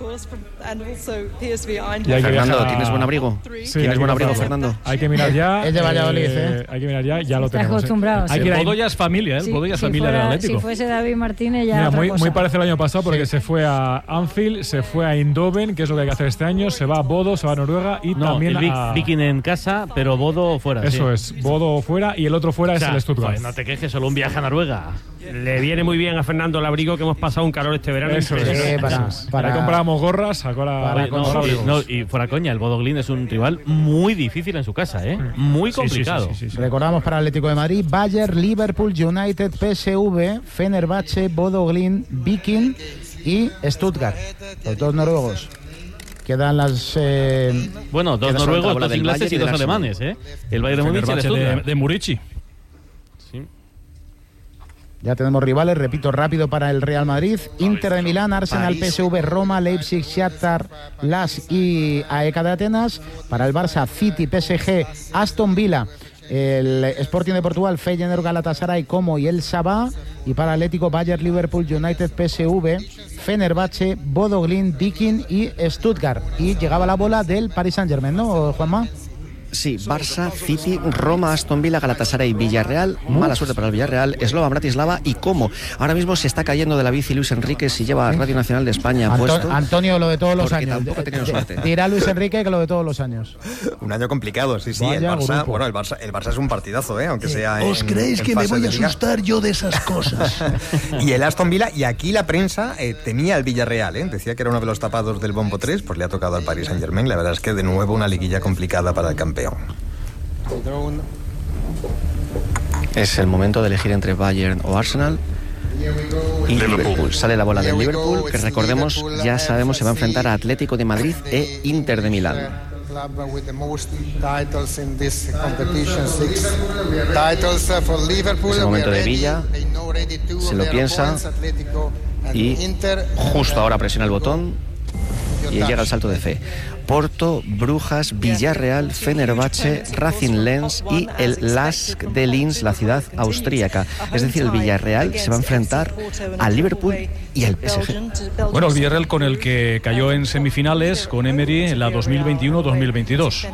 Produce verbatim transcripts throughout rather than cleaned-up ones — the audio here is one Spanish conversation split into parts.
Fernando, ¿tienes buen abrigo? Sí, ¿Tienes buen abrigo, mirar. Fernando? Hay que mirar ya. Es de Valladolid, eh, ¿eh? Hay que mirar ya, ya lo Estás tenemos. acostumbrado, ¿eh? sí. Hay que ir El a- Bodo ya es familia, ¿eh? El Sí, Bodo ya es si familia fuera- del Atlético. Si fuese David Martínez ya Mira, otra muy, cosa. muy parecido al año pasado porque se fue a Anfield, se fue a Eindhoven, que es lo que hay que hacer este año, se va a Bodo, se va a Noruega y No, también el Vic- a... Viking en casa, pero Bodo fuera. Eso sí. es, Bodo fuera y el otro fuera O sea, es el Stuttgart. joder, no te quejes, solo un viaje a Noruega. Le viene muy bien a Fernando el abrigo, que hemos pasado un calor este verano. Eso es, impresionante. Sí, para- eso es. para- Ahí comprábamos gorras, ahora para Oye, no, ahora y, abrigos. no, y fuera coña, el Bodo Glimt es un rival muy difícil en su casa, ¿eh? Muy Sí, sí, sí, complicado. sí, sí, sí. Recordamos para Atlético de Madrid, Bayern, Liverpool, United, P S V, Fenerbahce, Bodo Glimt, Viking y Stuttgart. Los dos noruegos. Quedan las... Eh, Bueno, dos Queda solo la noruegos, bola dos del ingleses Bayern y y dos del Arsenal. alemanes, ¿eh? El Bayern de Múnich y el Fenerbahce de, Stuttgart. de Murici. Sí. ya tenemos rivales, repito, rápido para el Real Madrid. Inter de Milán, Arsenal, París. P S V, Roma, Leipzig, Shakhtar, Las y A E K de Atenas. Para el Barça, City, P S G, Aston Villa, el Sporting de Portugal, Feyenoord, Galatasaray, Como y el Sabah. Y para Atlético, Bayern, Liverpool, United, P S V, Fenerbahce, Bodo Glimt, Viking y Stuttgart. Y llegaba la bola del Paris Saint-Germain, ¿no, Juanma? Sí, Barça, City, Roma, Aston Villa, Galatasaray, Villarreal. Mala suerte para el Villarreal, Slovan Bratislava y Como. Ahora mismo se está cayendo de la bici Luis Enrique si lleva Radio Nacional de España Anto- puesto. Antonio, lo de todos los Porque años. tampoco ha tenido suerte. Dirá Luis Enrique que lo de todos los años. Un año complicado, sí, sí. Vaya El Barça, grupo. bueno, el Barça, el Barça es un partidazo, ¿eh? Aunque sea en, ¿Os creéis en que me fase voy de a liga. asustar yo de esas cosas? Y el Aston Villa, y aquí la prensa eh, temía al Villarreal, ¿eh? Decía que era uno de los tapados del bombo tres, pues le ha tocado al Paris Saint-Germain. La verdad es que de nuevo una liguilla complicada para el campeón. Es el momento de elegir entre Bayern o Arsenal. Y Liverpool. Sale la bola del Liverpool, que recordemos, ya sabemos, se va a enfrentar a Atlético de Madrid e Inter de Milán. Es el momento de Villa, se lo piensa y justo ahora presiona el botón y llega el salto de fe. Porto, Brujas, Villarreal, Fenerbahce, Racing Lens y el Lask de Linz, la ciudad austríaca. Es decir, el Villarreal se va a enfrentar al Liverpool y al P S G. Bueno, el Villarreal con el que cayó en semifinales con Emery en la dos mil veintiuno dos mil veintidós.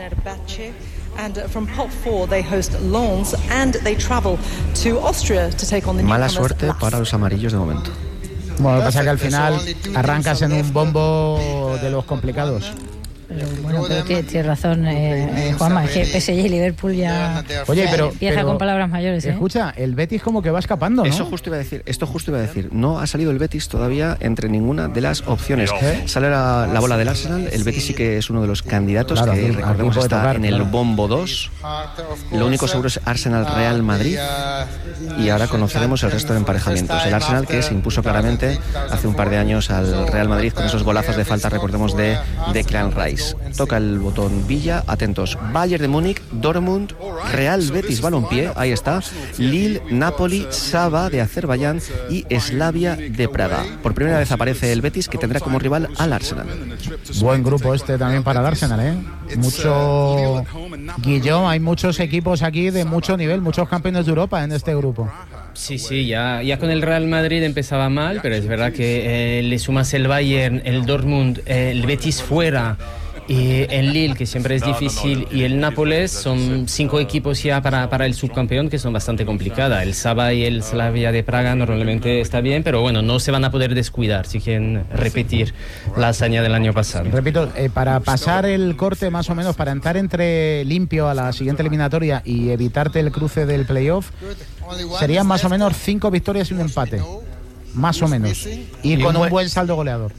Mala suerte para los amarillos de momento. Bueno, lo que pasa es que al final arrancas en un bombo de los complicados. Pero bueno, pero tienes tiene razón, eh, eh, Juanma, es que P S G y Liverpool ya Oye, ya pero- empieza pero- con palabras mayores, ¿eh? Escucha, el Betis como que va escapando, ¿no? Eso justo iba a decir, esto justo iba a decir. No ha salido el Betis todavía entre ninguna de las opciones. ¿Eh? Sale la, la bola del Arsenal. El Betis sí que es uno de los candidatos, Claro, que aquí- recordemos aquí puede está tocar, en el claro. bombo dos. Lo único seguro es Arsenal Real Madrid. Y ahora conoceremos el resto de emparejamientos. El Arsenal, que se impuso claramente hace un par de años al Real Madrid con esos golazos de falta, recordemos, de Declan Rice. Toca el botón Villa, atentos. Bayern de Múnich, Dortmund, Real Betis Balompié, ahí está. Lille, Napoli, Saba de Azerbaiyán y Slavia de Praga. Por primera vez aparece el Betis, que tendrá como rival al Arsenal. Buen grupo este también para el Arsenal, ¿eh? Mucho... Guillón, hay muchos equipos aquí de mucho nivel, muchos campeones de Europa en este grupo. Sí, sí, ya, ya con el Real Madrid empezaba mal, pero es verdad que eh, le sumas el Bayern, el Dortmund, eh, el Betis fuera, y el Lille, que siempre es difícil, y el Nápoles, son cinco equipos ya para, para el subcampeón que son bastante complicadas. El Saba y el Slavia de Praga normalmente está bien, pero bueno, no se van a poder descuidar si quieren repetir la hazaña del año pasado. Repito, eh, para pasar el corte más o menos, para entrar entre limpio a la siguiente eliminatoria y evitarte el cruce del playoff, serían más o menos cinco victorias y un empate. Más o menos. Y, Y con un un buen- buen saldo goleador.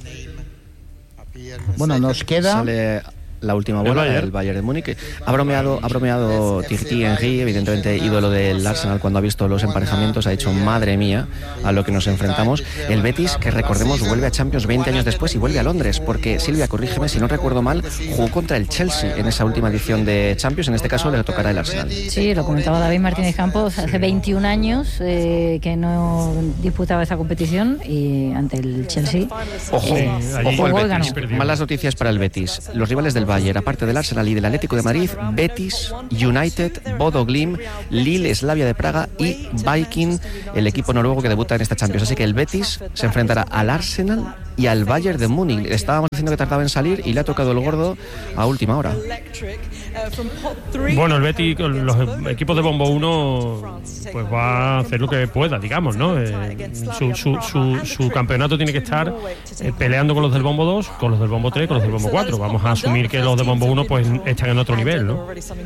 Bueno, nos queda... Sale la última bola, El Bayern. el Bayern de Múnich. Ha bromeado, ha bromeado Thierry Henry, evidentemente ídolo del Arsenal, cuando ha visto los emparejamientos, ha dicho madre mía a lo que nos enfrentamos. El Betis, que recordemos, vuelve a Champions veinte años después y vuelve a Londres, porque Silvia, corrígeme si no recuerdo mal, jugó contra el Chelsea en esa última edición de Champions. En este caso le tocará el Arsenal. Sí, lo comentaba David Martínez Campos, hace veintiún años eh, que no disputaba esa competición y ante el Chelsea Ojo, eh, ojo jugó al y ganó. Betis. Malas noticias para el Betis. Los rivales del Bayern, aparte del Arsenal y del Atlético de Madrid, Betis, United, Bodo Glimt, Lille, Slavia de Praga y Viking, el equipo noruego que debuta en esta Champions. Así que el Betis se enfrentará al Arsenal y al Bayern de Múnich. Estábamos diciendo que tardaba en salir y le ha tocado el gordo a última hora. Bueno, el Betis, los equipos de Bombo uno, pues va a hacer lo que pueda, digamos, ¿no? Eh, su, su, su, su campeonato tiene que estar eh, peleando con los del Bombo dos, con los del Bombo tres, con los del Bombo cuatro. Vamos a asumir que los de Bombo uno pues están en otro nivel, ¿no?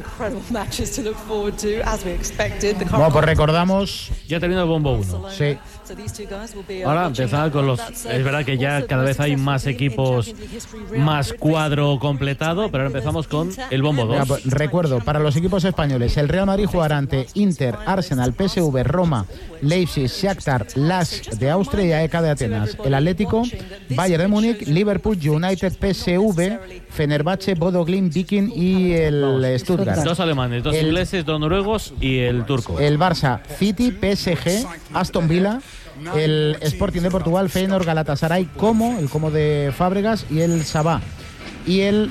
Bueno, pues recordamos... Ya terminó el Bombo uno. Sí. Ahora empezar con los... Es verdad que ya cada vez hay más equipos, más cuadro completado, pero ahora empezamos con el Bombo dos. Mira, pues, recuerdo, para los equipos españoles, el Real Madrid jugará ante Inter, Arsenal, P S V, Roma, Leipzig, Shakhtar, Lask de Austria y A E K de Atenas. El Atlético, Bayern de Múnich, Liverpool, United, P S V, Fenerbahce, Bodo Glimt, Viking y el Stuttgart. Dos alemanes, dos el, ingleses, dos noruegos y el turco. El Barça, City, P S G, Aston Villa, el Sporting de Portugal, Feyenoord, Galatasaray, Como, el Como de Fábregas y el Sabah. Y el...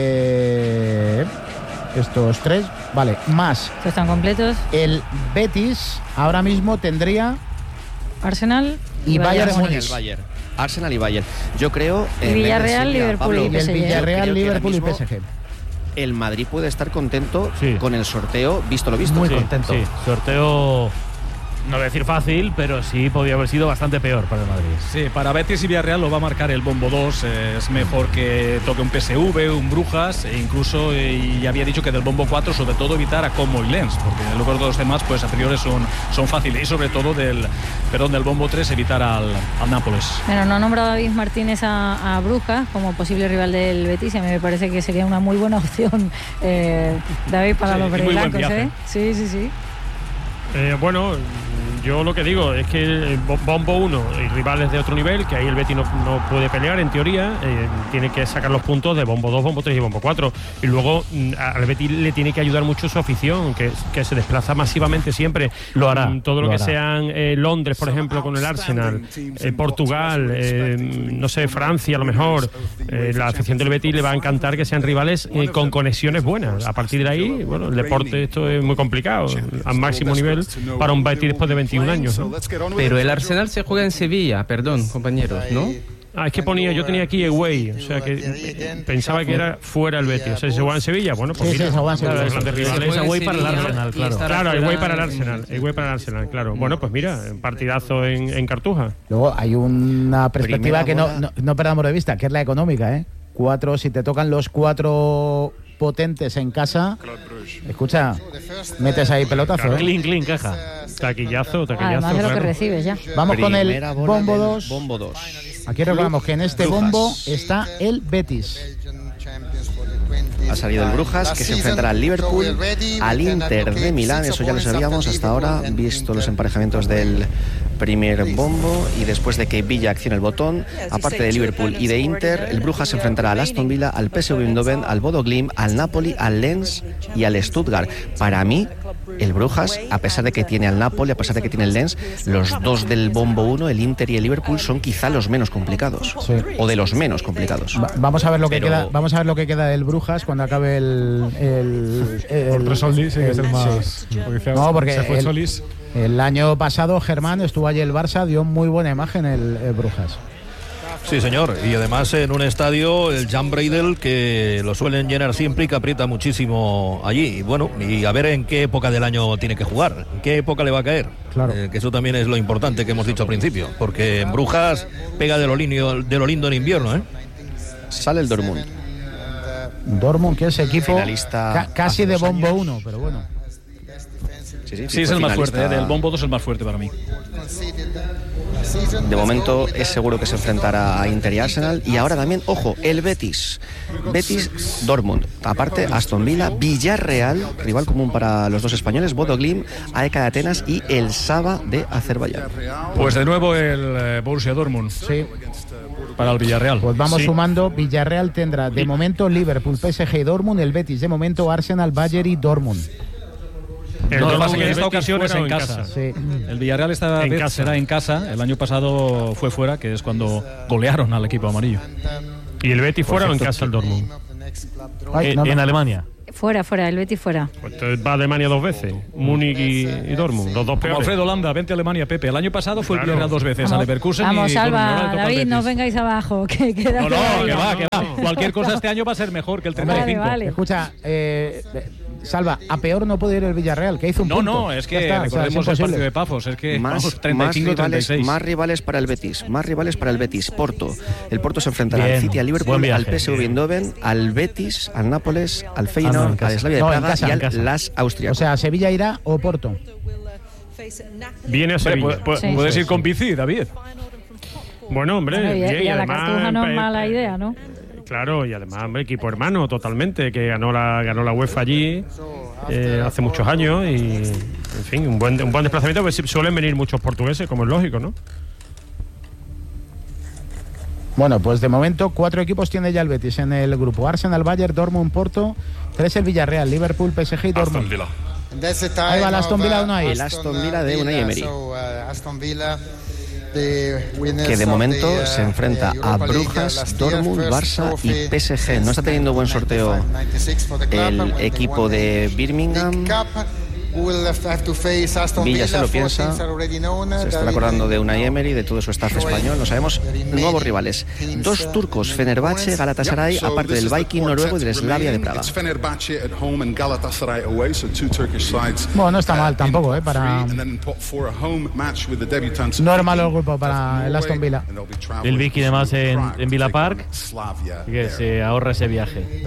Eh, estos tres, vale, más... ¿Están completos? El Betis ahora mismo tendría... Arsenal y, y Bayern de Múnich. Arsenal y Bayern. Yo creo... Y Villarreal, Liverpool y P S G. El Villarreal, Liverpool y P S G. El Madrid puede estar contento sí. con el sorteo, visto lo visto. Muy sí, contento. Sí, sorteo... No voy a decir fácil, pero sí podría haber sido bastante peor para el Madrid. Sí, para Betis y Villarreal lo va a marcar el Bombo dos. Eh, es mejor que toque un P S V, un Brujas, e incluso eh, ya había dicho que del Bombo cuatro, sobre todo evitar a Como y Lens, porque luego de los demás, pues a priori son, son fáciles. Y sobre todo del, perdón, del Bombo tres, evitar al, al Nápoles. Bueno, no ha nombrado David Martínez a, a Brujas como posible rival del Betis. A mí me parece que sería una muy buena opción, eh, David, para sí, los verdelancos, ¿eh? Sí, sí, sí. Eh, bueno, yo lo que digo es que el Bombo uno y rivales de otro nivel, que ahí el Betis no, no puede pelear en teoría, eh, tiene que sacar los puntos de Bombo dos, Bombo tres y Bombo cuatro. Y luego al Betis le tiene que ayudar mucho su afición, que, que se desplaza masivamente siempre. Lo hará. Todo lo, lo que hará. sean eh, Londres, por ejemplo, con el Arsenal, eh, Portugal, eh, no sé, Francia a lo mejor. Eh, la afición del Betis le va a encantar que sean rivales eh, con conexiones buenas. A partir de ahí, bueno, el deporte esto es muy complicado, al máximo nivel para un Betis después de veintiún años, ¿no? Pero el Arsenal se juega en Sevilla, perdón, compañeros, ¿no? Ah, es que ponía, yo tenía aquí away, o sea que pensaba que era fuera el Betis. O sea, ¿se juega en Sevilla? Bueno, pues sí, mira, sí, se juega en Sevilla. Claro, Se rivales. juega en away para el Sevilla Arsenal, y claro. estará Claro, fuera away para el en- Arsenal, away para el Arsenal, claro. Bueno, pues mira, partidazo en, en Cartuja. Luego hay una perspectiva Primera que no, bola. no, no perdamos de vista, que es la económica, ¿eh? Cuatro, si te tocan los cuatro potentes en casa, escucha, metes ahí pelotazo, Claro. ¿eh? Clean, clean, caja. Taquillazo, taquillazo. Además de lo que claro. recibes ya. Vamos con el Primera bola Bombo del dos. Bombo dos. Aquí recordamos que en este Brujas. bombo está el Betis. Ha salido el Brujas, que se enfrentará al Liverpool, al Inter de Milán, eso ya lo sabíamos hasta ahora, visto los emparejamientos del primer bombo, y después de que Villa accione el botón, aparte de Liverpool y de Inter, el Brujas se enfrentará al Aston Villa, al P S V Eindhoven, al Bodo Glimt, al Napoli, al Lens y al Stuttgart. Para mí, el Brujas, a pesar de que tiene al Napoli, a pesar de que tiene el Lens, los dos del bombo uno, el Inter y el Liverpool, son quizá los menos complicados, Sí. o de los menos complicados. Va- vamos a ver lo que Pero- queda, vamos a ver lo que queda del Brujas cuando acabe el el, el- Por tres Solís, sí, que es el el- más. sí. Porque decía- No, porque se fue el- Solís. El año pasado Germán estuvo allí el Barça, dio muy buena imagen el, el Brujas. Sí, señor. Y además en un estadio, el Jan Breidel, que lo suelen llenar siempre y que aprieta muchísimo allí. Y bueno, y a ver en qué época del año tiene que jugar, en qué época le va a caer. Claro. Eh, que eso también es lo importante que hemos dicho al principio. Porque en Brujas pega de lo, lindo, de lo lindo en invierno, ¿eh? Sale el Dortmund. Dortmund, que es equipo Finalista ca- casi hace de dos bombo años. uno, pero bueno. Sí, sí, Sí, es fue el más finalista. fuerte, ¿eh? Del Bombo dos es el más fuerte para mí. De momento es seguro que se enfrentará a Inter y Arsenal. Y ahora también, ojo, el Betis. Betis, Dortmund. Aparte, Aston Villa, Villarreal, rival común para los dos españoles, Bodo Glimt, A E K de Atenas y el Saba de Azerbaiyán. Pues de nuevo el eh, Borussia Dortmund Sí. para el Villarreal. Pues vamos Sí. sumando. Villarreal tendrá de momento Liverpool, P S G y Dortmund. El Betis de momento Arsenal, Bayern y Dortmund. El No, lo que Dortmund pasa es que en y el esta Betis ocasión es fuera o en casa. Sí. El Villarreal esta En vez casa. será en casa. El año pasado fue fuera, que es cuando golearon al equipo amarillo. ¿Y el Betis fuera o en casa el Dortmund? Ay, no, en no. Alemania. Fuera, fuera, el Betis fuera. Pues va a Alemania dos veces, Múnich y, y Dortmund, los dos peores. Como Alfredo Landa, vente a Alemania, Pepe. El año pasado fue claro. el Villarreal dos veces, vamos, a Leverkusen vamos, y Salva, David, no vengáis abajo. Que, que no, no, que va, que va. Cualquier cosa este año va a ser mejor que el treinta y cinco. Vale, vale. Escucha, eh, Salva, a peor no puede ir el Villarreal, que hizo un no, punto. No, no, es que está, recordemos o sea, es el partido de Pafos, es que más, vamos, treinta y cinco, más, rivales, treinta y seis. Más rivales para el Betis, más rivales para el Betis. Porto. El Porto se enfrentará bien, al City, al Liverpool, al P S V Eindhoven, al Betis, al Nápoles, al Feyenoord, ah, no, al Slavia de no, Praga casa, y al Las Austria. O sea, Sevilla irá o Porto. Viene a Sevilla. Hombre, pu- pu- sí. Puedes ir con bici, David. Bueno, hombre, bueno, y, bien, y a la además, Cartuja no es eh, mala idea, ¿no? Claro, y además, hombre, equipo hermano totalmente, que ganó la ganó la UEFA allí eh, hace muchos años y, en fin, un buen, un buen desplazamiento, porque suelen venir muchos portugueses, como es lógico, ¿no? Bueno, pues de momento cuatro equipos tiene ya el Betis en el grupo. Arsenal, Bayern, Dortmund, Porto, tres el Villarreal, Liverpool, P S G y Dortmund. Ahí va el Aston Villa Unai. El Aston Villa de Unai Emery, que de momento se enfrenta a Brujas, Dortmund, Barça y P S G. No está teniendo buen sorteo el equipo de Birmingham. Villa se lo piensa, se está acordando de Unai Emery, de todo su staff español. No sabemos. Nuevos rivales, dos turcos, Fenerbahce, Galatasaray, aparte del Viking noruego y del Slavia de Praga. Bueno, no está mal tampoco, ¿eh? Para... No es malo el grupo para el Aston Villa. El Viking además en, en Villa Park, que se ahorra ese viaje.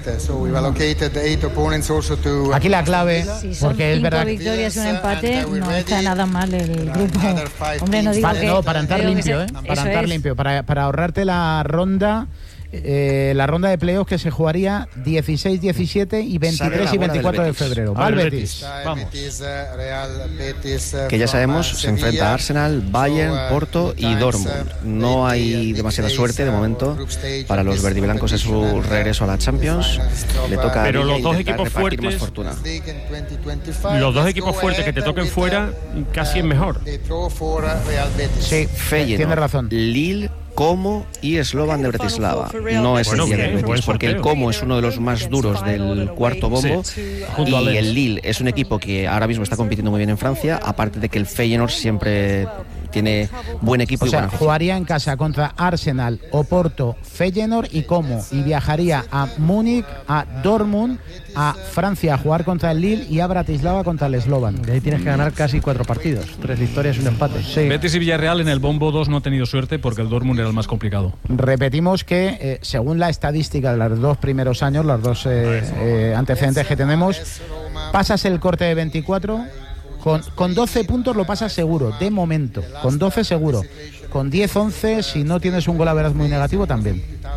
Aquí la clave, porque es cinco verdad. victorias y un empate, no está nada mal el grupo. Hombre, no digo para, que... no, para entrar limpio, ¿eh? Para entrar es. limpio, para, para ahorrarte la ronda... Eh, la ronda de playoffs que se jugaría dieciséis, diecisiete y veintitrés y veinticuatro de febrero. Va el Betis. Vamos. Que ya sabemos, se enfrenta a Arsenal, Bayern, Porto y Dortmund. No hay demasiada suerte de momento para los verdiblancos en su regreso a la Champions. Le toca a Pero Villa los dos intentar equipos repartir fuertes, más fortuna. Los dos equipos fuertes que te toquen fuera, casi es mejor. Sí, Feyenoord, tiene razón. Lille, Como y Slovan de Bratislava. No es bueno, el día del bien, Betis, porque el Como es uno de los más duros del cuarto bombo, sí, y el Lille es un equipo que ahora mismo está compitiendo muy bien en Francia, aparte de que el Feyenoord siempre tiene buen equipo. O y sea, buena jugaría en casa contra Arsenal, Oporto, Feyenoord y Como, y viajaría a Múnich, a Dortmund, a Francia a jugar contra el Lille y a Bratislava contra el Slovan. De ahí tienes que ganar casi cuatro partidos, tres victorias y un empate. Sí. Betis y Villarreal en el bombo dos no ha tenido suerte porque el Dortmund era el más complicado. Repetimos que eh, según la estadística de los dos primeros años, los dos eh, eh, antecedentes que tenemos, pasas el corte de veinticuatro, con, con doce puntos lo pasas seguro, de momento, con doce seguro, con diez, once, si no tienes un gol a veras muy negativo también.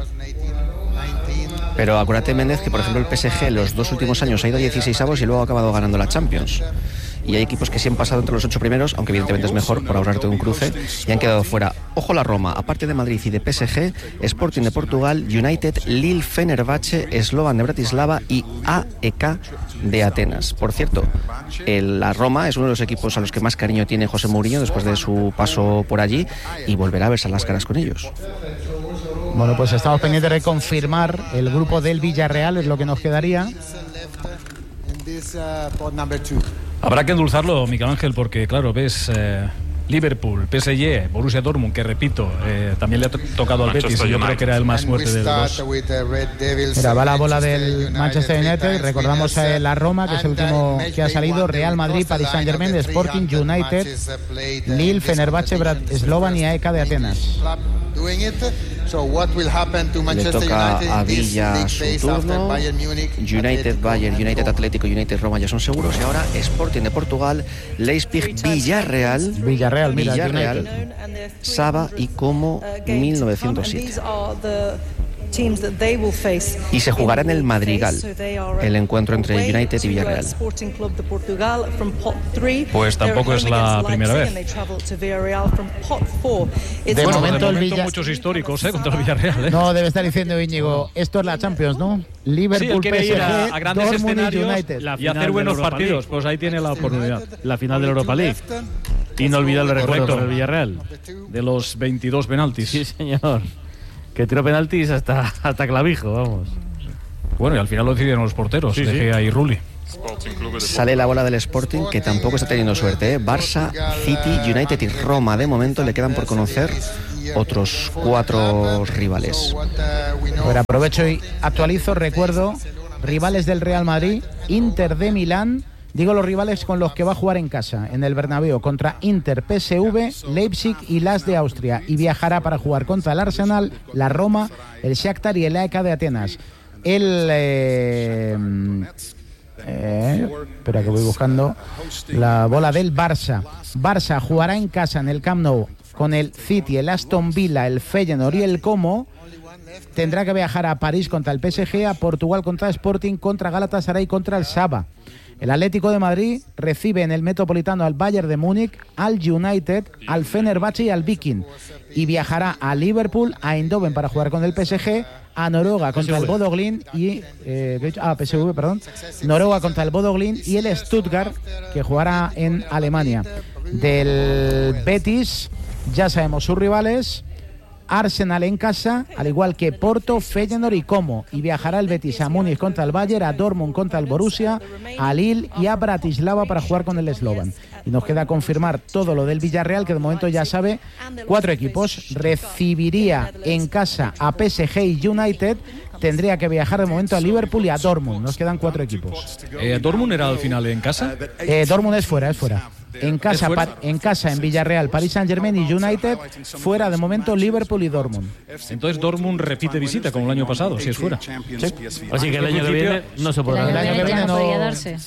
Pero acuérdate, Méndez, que por ejemplo el P S G los dos últimos años ha ido a dieciseisavos y luego ha acabado ganando la Champions. Y hay equipos que sí han pasado entre los ocho primeros, aunque evidentemente es mejor por ahorrarte un cruce, y han quedado fuera. Ojo la Roma, aparte de Madrid y de P S G, Sporting de Portugal, United, Lille, Fenerbahce, Slovan de Bratislava y A E K de Atenas. Por cierto, el, la Roma es uno de los equipos a los que más cariño tiene José Mourinho después de su paso por allí, y volverá a verse las caras con ellos. Bueno, pues estamos pendientes de confirmar el grupo del Villarreal, es lo que nos quedaría. Habrá que endulzarlo, Miguel Ángel, porque claro, ves eh, Liverpool, P S G, Borussia Dortmund, que repito, eh, también le ha to- tocado al Betis, y yo creo que era el más fuerte de los dos. Mira, va la bola del Manchester United, recordamos a la Roma, que es el último que ha salido, Real Madrid, Paris Saint-Germain, Sporting, United, Lille, Fenerbahce, Brat- Slovan y A E K de Atenas. Le toca a Villa su turno. United, Bayern, United Atlético, United Roma ya son seguros. Y ahora Sporting de Portugal, Leipzig, Villarreal, Villarreal, mira, Villarreal, Saba y Como mil novecientos siete. Y se jugará en el Madrigal el encuentro entre United y Villarreal. Pues tampoco es la primera vez. De Bueno, momento de el momento Villa... muchos históricos eh, contra el Villarreal. ¿eh? No, debe estar diciendo Íñigo, esto es la Champions, ¿no? Sí, Liverpool, él quiere P S G, ir a, a grandes Dortmund y escenarios United. La y final hacer de buenos la Europa partidos. League. Pues ahí tiene la oportunidad. La final de la Europa League. Inolvidable recuerdo Correcto. para el Villarreal. De los veintidós penaltis. Sí, señor. Que tiró penaltis hasta, hasta clavijo, vamos. Bueno, y al final lo decidieron los porteros, sí, De Gea sí. y Rulli. Sale la bola del Sporting, que tampoco está teniendo suerte, ¿eh? Barça, City, United y Roma. De momento le quedan por conocer otros cuatro rivales. A ver, aprovecho y actualizo, recuerdo, rivales del Real Madrid, Inter de Milán, digo los rivales con los que va a jugar en casa, en el Bernabéu, contra Inter, P S V, Leipzig y L A S de Austria, y viajará para jugar contra el Arsenal, la Roma, el Shakhtar y el A E K de Atenas. El... Eh, Eh, espera que voy buscando la bola del Barça. Barça jugará en casa en el Camp Nou con el City, el Aston Villa, el Feyenoord y el Como. Tendrá que viajar a París contra el P S G, a Portugal contra Sporting, contra Galatasaray, contra el Saba. El Atlético de Madrid recibe en el Metropolitano al Bayern de Múnich, al United, al Fenerbahce y al Viking. Y viajará a Liverpool, a Eindhoven para jugar con el P S G, a Noruega contra P S V. El Bodo Glimt y eh, ah, P S V, perdón, Noruega contra el Bodo Glimt y el Stuttgart, que jugará en Alemania. Del Betis ya sabemos sus rivales. Arsenal en casa, al igual que Porto, Feyenoord y Como, y viajará el Betis a Múnich contra el Bayern, a Dortmund contra el Borussia, a Lille y a Bratislava para jugar con el Slovan. Y nos queda confirmar todo lo del Villarreal, que de momento ya sabe, cuatro equipos. Recibiría en casa a P S G y United, tendría que viajar de momento a Liverpool y a Dortmund. Nos quedan cuatro equipos. Eh, ¿Dortmund era al final en casa? Eh, Dortmund es fuera, es fuera. En casa, pa, en casa, en Villarreal, Paris Saint-Germain y United. Fuera de momento Liverpool y Dortmund. Entonces Dortmund repite visita como el año pasado, si es fuera. Sí. Así que el año que viene no se podrá. El año que viene no podría darse.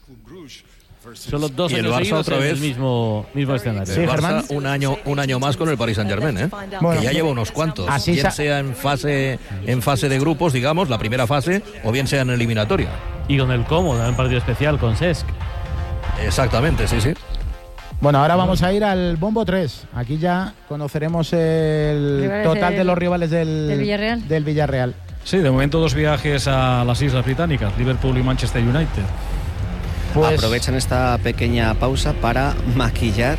Solo dos y el años Barça otra vez el mismo, mismo escenario. Sí, el Barça Germán. un año, un año más con el Paris Saint-Germain, ¿eh? Bueno, que ya lleva unos cuantos. Así bien sa- sea en fase, en fase de grupos, digamos, la primera fase, o bien sea en eliminatoria. Y con el Como, un partido especial con Cesc. Exactamente, sí, sí. Bueno, ahora vamos a ir al Bombo tres. Aquí ya conoceremos el Rivales total del- de los rivales del, del Villarreal. del Villarreal. Sí, de momento dos viajes a las Islas Británicas, Liverpool y Manchester United. Pues Aprovechan esta pequeña pausa para maquillar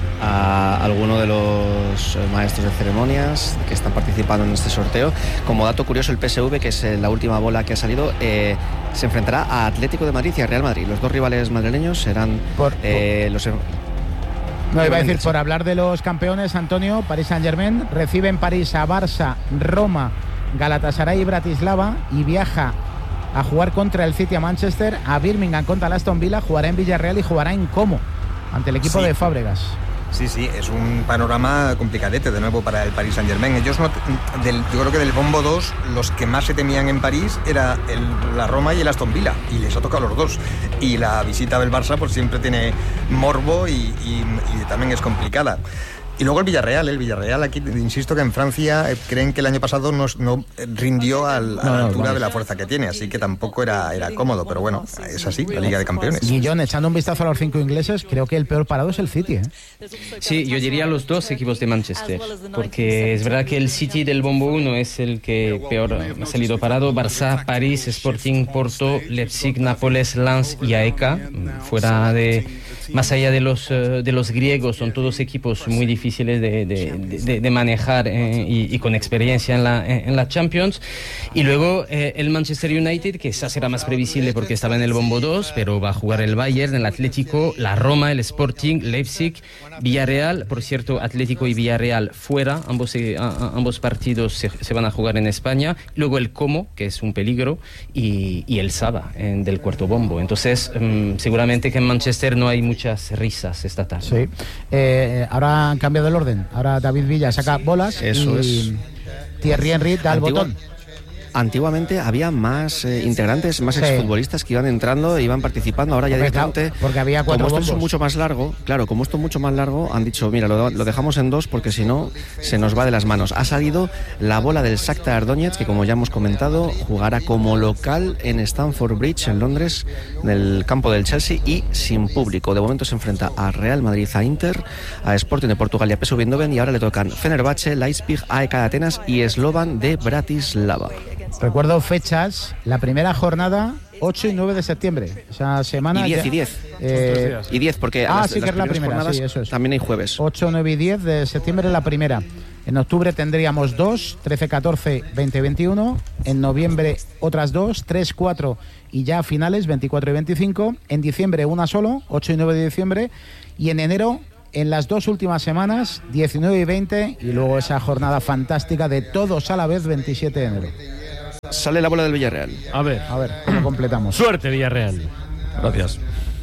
a alguno de los maestros de ceremonias que están participando en este sorteo. Como dato curioso, el P S V, que es la última bola que ha salido, eh, se enfrentará a Atlético de Madrid y a Real Madrid. Los dos rivales madrileños serán Por- eh, los... no iba a decir, por hablar de los campeones, Antonio, Paris Saint-Germain recibe en París a Barça, Roma, Galatasaray y Bratislava, y viaja a jugar contra el City a Manchester, a Birmingham contra el Aston Villa, jugará en Villarreal y jugará en Como ante el equipo Sí. de Fábregas. Sí, sí, es un panorama complicadete de nuevo para el Paris Saint-Germain. Ellos no, del, yo creo que del bombo dos, los que más se temían en París era el, la Roma y el Aston Villa, y les ha tocado los dos. Y la visita del Barça pues siempre tiene morbo y, y, y también es complicada. Y luego el Villarreal, el Villarreal aquí, insisto que en Francia eh, creen que el año pasado no, no rindió al, a No, la no, altura vale. de la fuerza que tiene, así que tampoco era, era cómodo, pero bueno, es así, la Liga de Campeones. Guillón, echando un vistazo a los cinco ingleses, creo que el peor parado es el City, ¿eh? Sí, yo diría los dos equipos de Manchester, porque es verdad que el City del Bombo uno es el que peor ha salido parado. Barça, París, Sporting, Porto, Leipzig, Nápoles, Lens y A E K, fuera de... Más allá de los, uh, de los griegos, son todos equipos muy difíciles de, de, de, de manejar eh, y, y con experiencia en la, en la Champions. Y luego eh, el Manchester United, que esa será más previsible porque estaba en el Bombo dos, pero va a jugar el Bayern, el Atlético, la Roma, el Sporting, Leipzig, Villarreal. Por cierto, Atlético y Villarreal fuera, ambos, eh, a, a, ambos partidos se, se van a jugar en España. Luego el Como, que es un peligro, y, y el Saba en, del cuarto bombo. Entonces, um, seguramente que en Manchester no hay muchas risas esta tarde. Sí. Eh, ahora han cambiado el orden. Ahora David Villa saca bolas. Eso y es. Thierry Henry da el Antigua- botón. Antiguamente había más eh, integrantes, más Sí. exfutbolistas que iban entrando e iban participando. Ahora ya Porque, directamente, claro, porque había cuatro como esto es bombos. mucho más largo, claro, como esto es mucho más largo, han dicho, mira, lo, lo dejamos en dos porque si no se nos va de las manos. Ha salido la bola del Shakhtar Donetsk, que como ya hemos comentado, jugará como local en Stamford Bridge, en Londres, en el campo del Chelsea y sin público. De momento se enfrenta a Real Madrid, a Inter, a Sporting de Portugal y a P S V Eindhoven, y ahora le tocan Fenerbahce, Leipzig, A E K de Atenas y Slovan de Bratislava. Recuerdo fechas, la primera jornada, ocho y nueve de septiembre. Esa semana. Y diez, ya- y diez. Eh, Y diez, porque ah, las, sí que las es la primeras primera, jornadas sí, eso es. también hay jueves. ocho, nueve y diez de septiembre la primera. En octubre tendríamos dos, trece catorce, veinte veintiuno. En noviembre otras dos, tres cuatro y ya finales, veinticuatro y veinticinco. En diciembre una solo, ocho y nueve de diciembre. Y en enero, en las dos últimas semanas, diecinueve y veinte. Y luego esa jornada fantástica de todos a la vez, veintisiete de enero. Sale la bola del Villarreal. A ver. A ver, ¿cómo completamos? Suerte, Villarreal. Gracias.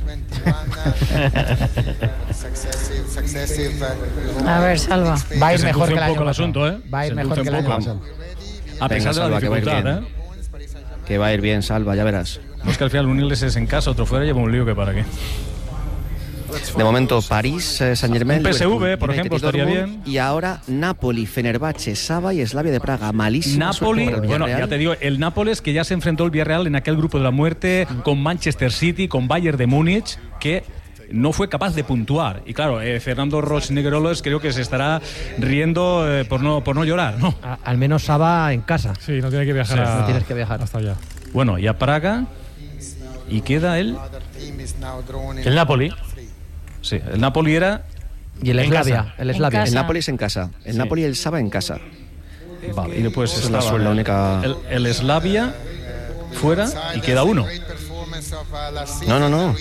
A ver, Salva. Va a ir mejor que el año pasado. asunto, ¿eh? Va a ir mejor que el año pasado. A pesar de la dificultad, ¿eh? Que va a ir bien, Salva, ya verás. No es que al final un inglés es en casa, otro fuera, lleva un lío que para qué. De momento, París, eh, Saint-Germain, un P S V, Liverpool, por ejemplo, estaría bien. Y ahora Napoli, Fenerbahce, Saba y Slavia de Praga. Malísimo. Napoli, bueno, ya te digo, el Nápoles que ya se enfrentó al Villarreal en aquel grupo de la muerte con Manchester City, con Bayern de Múnich, que no fue capaz de puntuar. Y claro, eh, Fernando Roch-Negrolos creo que se estará riendo eh, por no por no llorar, ¿no? A, al menos Saba en casa. Sí, no tiene que viajar. Sí, a, no tienes que viajar hasta allá. Bueno, y a Praga y queda el el Napoli. Sí, el Napoli era y el Slavia, el Slavia. El Napoli es en casa. El Sí. Napoli y el Saba en casa. Vale, y después Esa es la, estaba la única. el, el Slavia fuera y queda uno. No, no, no.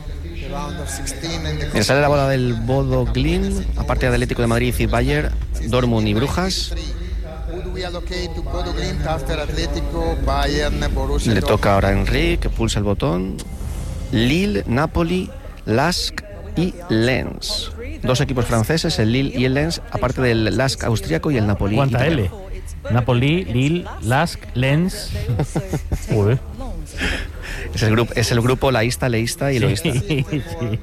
Mira, sale la bola del Bodo Glimt, aparte de Atlético de Madrid y Bayern, Dortmund y Brujas. Le toca ahora a Enrique, que pulsa el botón. Lille, Napoli, Lask y Lens. Dos equipos franceses, el Lille y el Lens, aparte del Lask austriaco y el Napoli. ¿Cuánta L? Napoli, Lille, Lask, Lens. Joder. Es el grupo, es el grupo laísta, leísta y loísta. Sí, sí.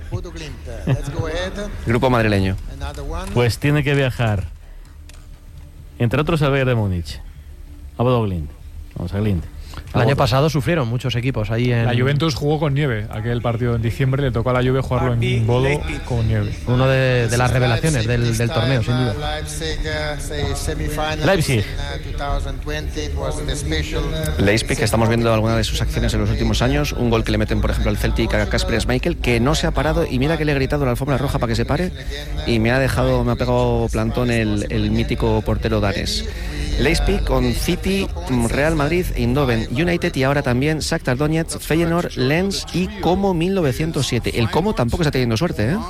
Grupo madrileño. Pues tiene que viajar, entre otros, al Bayern de Múnich, a Bodo Glimt. Vamos a Glimt. El año pasado sufrieron muchos equipos ahí en... La Juventus jugó con nieve. Aquel partido en diciembre le tocó a la Juve jugarlo en Bodo con nieve. Uno de, de las revelaciones del, del torneo, sin duda. Leipzig. Leipzig, que estamos viendo algunas de sus acciones en los últimos años. Un gol que le meten, por ejemplo, al Celtic a Kasper Schmeichel, que no se ha parado. Y mira que le he gritado la alfombra roja para que se pare. Y me ha dejado, me ha pegado plantón el, el mítico portero danés. Leipzig con City, Real Madrid, Eindhoven United y ahora también Shakhtar Donetsk, Feyenoord, Lens y Como mil novecientos siete. El Como tampoco está teniendo suerte, ¿eh?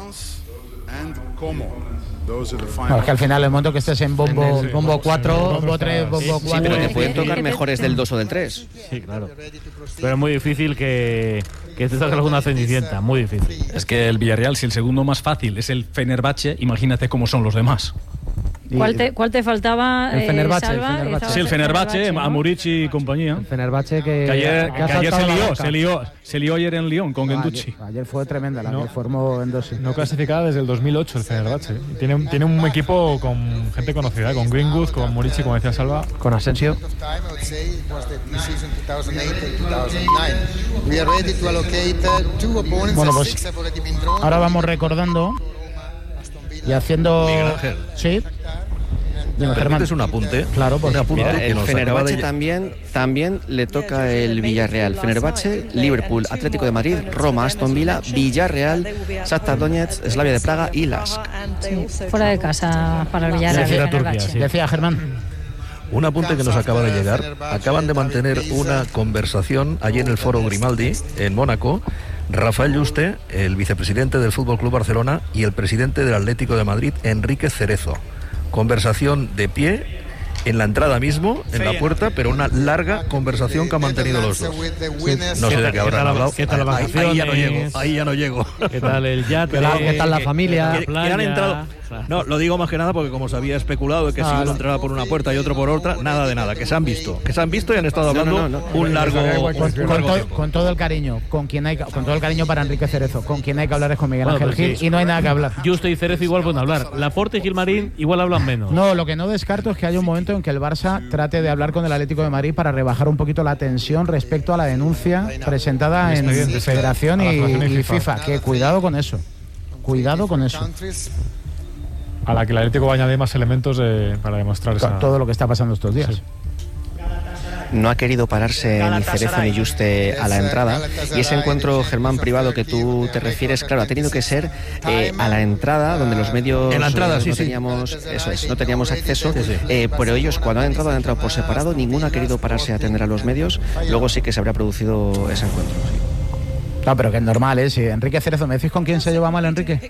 Bueno, es que al final, el momento que estés en bombo, bombo cuatro, bombo tres, bombo cuatro... Sí, pero te pueden tocar mejores del dos o del tres. Sí, claro. Pero es muy difícil que, que te toque alguna cenicienta, muy difícil. Es que el Villarreal, si el segundo más fácil es el Fenerbahce, imagínate cómo son los demás. ¿Cuál te, cuál te faltaba? El Fenerbahce, eh, el Salva? Fenerbahce. Sí, el Fenerbahce, ¿no? Amuric y compañía. El Fenerbahce que, Que ayer, que ha que ayer se saltado la lió, banca. se lió, se lió ayer en Lyon con No, Guendouzi. ayer, ayer fue tremenda la No. que formó en dos. No clasificada desde el dos mil ocho el Fenerbahce. Y Tiene, un- tiene un equipo con gente conocida, ¿eh? Con Greenwood, con Morici, como decía Salva. Con Asensio. Bueno, pues ahora vamos recordando y haciendo... Miguel Ángel. Sí. Dime, Germán. ¿Permites un apunte? Claro, por un apunte Mira, que el nos acaba Fenerbahce de... también, también le toca el Villarreal. Fenerbahce, Liverpool, Atlético de Madrid, Roma, Aston Villa, Villarreal, Shakhtar Donetsk, Slavia de Praga y Lask. Fuera de casa para el Villarreal. Decir a el Turquía, Fenerbahce. sí. Decía Germán. Un apunte que nos acaba de llegar. Acaban de mantener una conversación allí en el Foro Grimaldi, en Mónaco, Rafael Yuste, el vicepresidente del Fútbol Club Barcelona, y el presidente del Atlético de Madrid, Enrique Cerezo. Conversación de pie en la entrada mismo, en la puerta, pero una larga conversación que han mantenido los dos. No sé de qué habrán hablado. ¿Qué tal las Ahí, ahí ya no llego, vacaciones? ahí ya no llego. ¿Qué tal el yate? ¿Qué tal- qué tal la familia? Que- que han entrado. No, lo digo más que nada porque como se había especulado de que si uno entraba por una puerta y otro por otra, nada de nada, que se han visto, que se han visto y han estado No, no, hablando no, no. un largo, Con, un con largo to- tiempo. con todo el cariño, con quien hay, que- con todo el cariño para Enrique Cerezo, con quien hay que hablar es con Miguel Bueno, Ángel pero Gil sí. y no hay nada que hablar. Justo y Cerezo igual pueden hablar. Laporte y Gilmarín igual hablan menos. No, lo que no descarto es que haya un momento en que el Barça trate de hablar con el Atlético de Madrid para rebajar un poquito la tensión respecto a la denuncia presentada en expediente, sí. Federación A la y, Federación y y FIFA. FIFA. Que cuidado con eso. Cuidado con eso. A la que el Atlético va a añadir más elementos de- para demostrar esa... Con todo lo que está pasando estos días. Sí. no ha querido pararse ni Cerezo ni Juste a la entrada, y ese encuentro, Germán, privado que tú te refieres, claro, ha tenido que ser eh, a la entrada, donde los medios en la entrada, eh, sí, no sí. teníamos, eso es, no teníamos acceso, sí, sí. Eh, pero ellos cuando han entrado han entrado por separado, ninguno ha querido pararse a atender a los medios, luego sí que se habría producido ese encuentro. Sí. No, pero que es normal, ¿eh? Si Enrique Cerezo, ¿me decís con quién se lleva mal Enrique?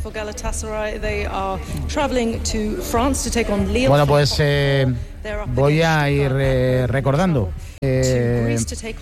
Bueno, pues eh, voy a ir eh, recordando eh,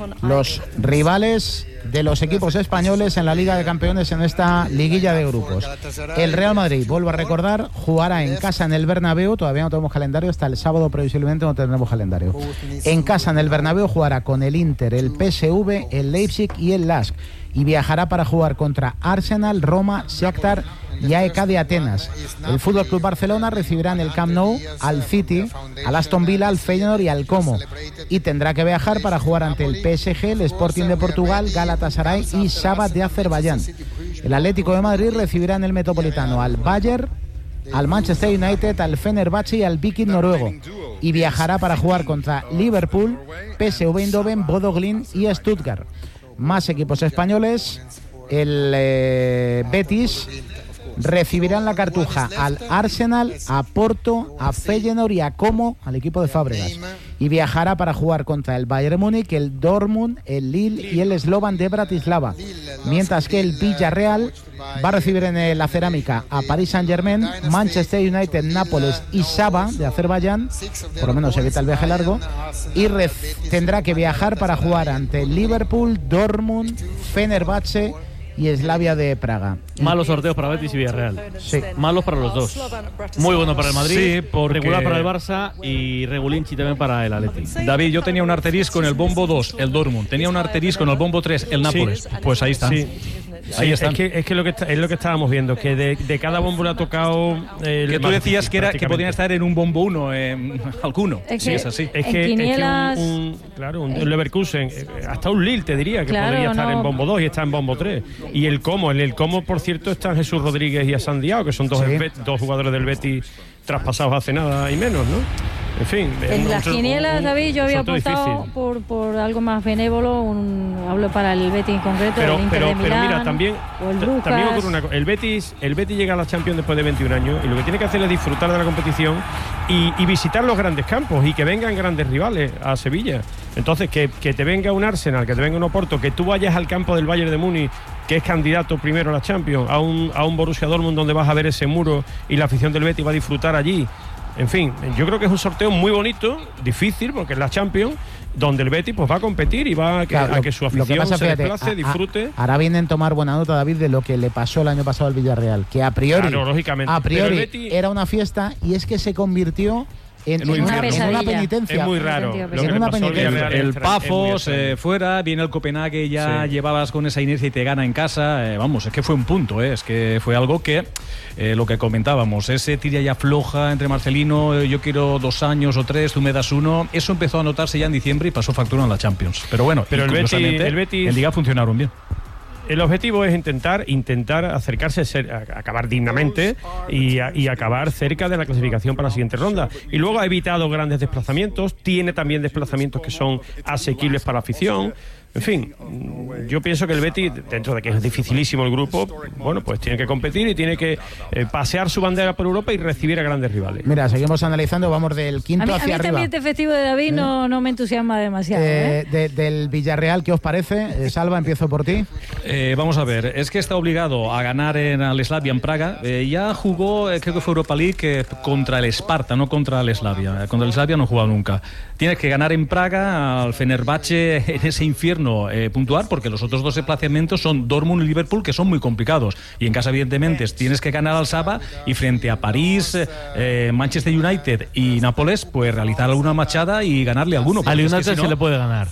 los rivales de los equipos españoles en la Liga de Campeones en esta liguilla de grupos. El Real Madrid, vuelvo a recordar, jugará en casa en el Bernabéu, todavía no tenemos calendario, hasta el sábado previsiblemente no tendremos calendario. En casa en el Bernabéu jugará con el Inter, el P S V, el Leipzig y el Lask, y viajará para jugar contra Arsenal, Roma, Shakhtar y A E K de Atenas. El F C Barcelona recibirá en el Camp Nou al City, al Aston Villa, al Feyenoord y al Como, y tendrá que viajar para jugar ante el P S G, el Sporting de Portugal, Galatasaray y Shabak de Azerbaiyán. El Atlético de Madrid recibirá en el Metropolitano al Bayern, al Manchester United, al Fenerbahce y al Viking noruego, y viajará para jugar contra Liverpool, P S V Eindhoven, Bodo Glimt y Stuttgart. Más equipos españoles, el eh, Betis recibirá en la Cartuja al Arsenal, a Porto, a Feyenoord y a Como, al equipo de Fábregas, y viajará para jugar contra el Bayern Múnich, el Dortmund, el Lille y el Slovan de Bratislava, mientras que el Villarreal va a recibir en la Cerámica a Paris Saint-Germain, Manchester United, Nápoles y Shabak de Azerbaiyán, por lo menos evita el viaje largo, y tendrá que viajar para jugar ante Liverpool, Dortmund, Fenerbahce y Slavia de Praga. Malos sorteos para Betis y Villarreal. Sí. Malos para los dos. Muy bueno para el Madrid, sí, porque... regular para el Barça y regulinchi también para el Atleti. David, yo tenía un asterisco en el bombo dos, el Dortmund. Tenía un asterisco en el bombo tres, el Nápoles. Sí. Pues ahí está. Sí. Ahí sí, están. Es que, es que, lo que está, es lo que estábamos viendo, que de, de cada bombo le ha tocado... Eh, que tú decías que, era, que podían estar en un bombo uno, eh, alguno. Es sí, que, es así. Es que, Quinielas... es que un, un, claro, un Leverkusen, hasta un Lille te diría que claro, podría estar no. en bombo dos y está en bombo tres. Y el Como, el, el Como, por cierto, están Jesús Rodríguez y Hassan Diao, que son dos, sí. el, dos jugadores del Betis traspasados hace nada y menos, ¿no? En fin. En un, las un, quinielas, un, David, yo había apostado por, por algo más benévolo, un, hablo para el Betis en concreto, pero, el Inter pero, de Milán, pero mira, también, o el Brujas. también ocurre una cosa. El Betis, el Betis llega a la Champions después de veintiún años y lo que tiene que hacer es disfrutar de la competición y, y visitar los grandes campos y que vengan grandes rivales a Sevilla. Entonces, que, que te venga un Arsenal, que te venga un Oporto, que tú vayas al campo del Bayern de Múnich, que es candidato primero a la Champions, a un, a un Borussia Dortmund donde vas a ver ese muro y la afición del Betis va a disfrutar allí. En fin, yo creo que es un sorteo muy bonito, difícil, porque es la Champions, donde el Betis pues va a competir y va a que, claro, a que su afición lo que pasa, se fíjate, desplace, a, a, disfrute. Ahora viene en tomar buena nota, David, de lo que le pasó el año pasado al Villarreal, que a priori, claro, lógicamente, a priori Betis... era una fiesta y es que se convirtió en, en, una, en una penitencia. Es muy raro. Lo que una penitencia. El, el Pafos eh, fuera, viene el Copenhague, ya sí. llevabas con esa inercia y te gana en casa. Eh, vamos, es que fue un punto, eh, es que fue algo que, eh, lo que comentábamos, ese tira y afloja entre Marcelino, eh, yo quiero dos años o tres, tú me das uno. Eso empezó a notarse ya en diciembre y pasó factura en la Champions. Pero bueno, pero el Betis, el Betis en Liga funcionaron bien. El objetivo es intentar intentar acercarse, ser, a, acabar dignamente y, a, y acabar cerca de la clasificación para la siguiente ronda. Y luego ha evitado grandes desplazamientos, tiene también desplazamientos que son asequibles para la afición. En fin, yo pienso que el Betis, dentro de que es dificilísimo el grupo, bueno, pues tiene que competir y tiene que eh, pasear su bandera por Europa y recibir a grandes rivales. Mira, seguimos analizando, vamos del quinto a mí, hacia a mí arriba. A mí también este festivo de David ¿Eh? no, no me entusiasma demasiado. Eh, ¿eh? De, del Villarreal, ¿qué os parece? Eh, Salva, empiezo por ti. Eh, vamos a ver, es que está obligado a ganar en el Slavia en Praga. Eh, ya jugó, eh, creo que fue Europa League, eh, contra el Sparta, no contra el Slavia. Eh, contra el Slavia no ha jugado nunca. Tiene que ganar en Praga al Fenerbahce en ese infierno eh, puntual, porque los otros dos desplazamientos son Dortmund y Liverpool, que son muy complicados. Y en casa, evidentemente, tienes que ganar al Saba y frente a París, eh, Manchester United y Nápoles, pues realizar alguna machada y ganarle a alguno. Al United es que si no, se le puede ganar.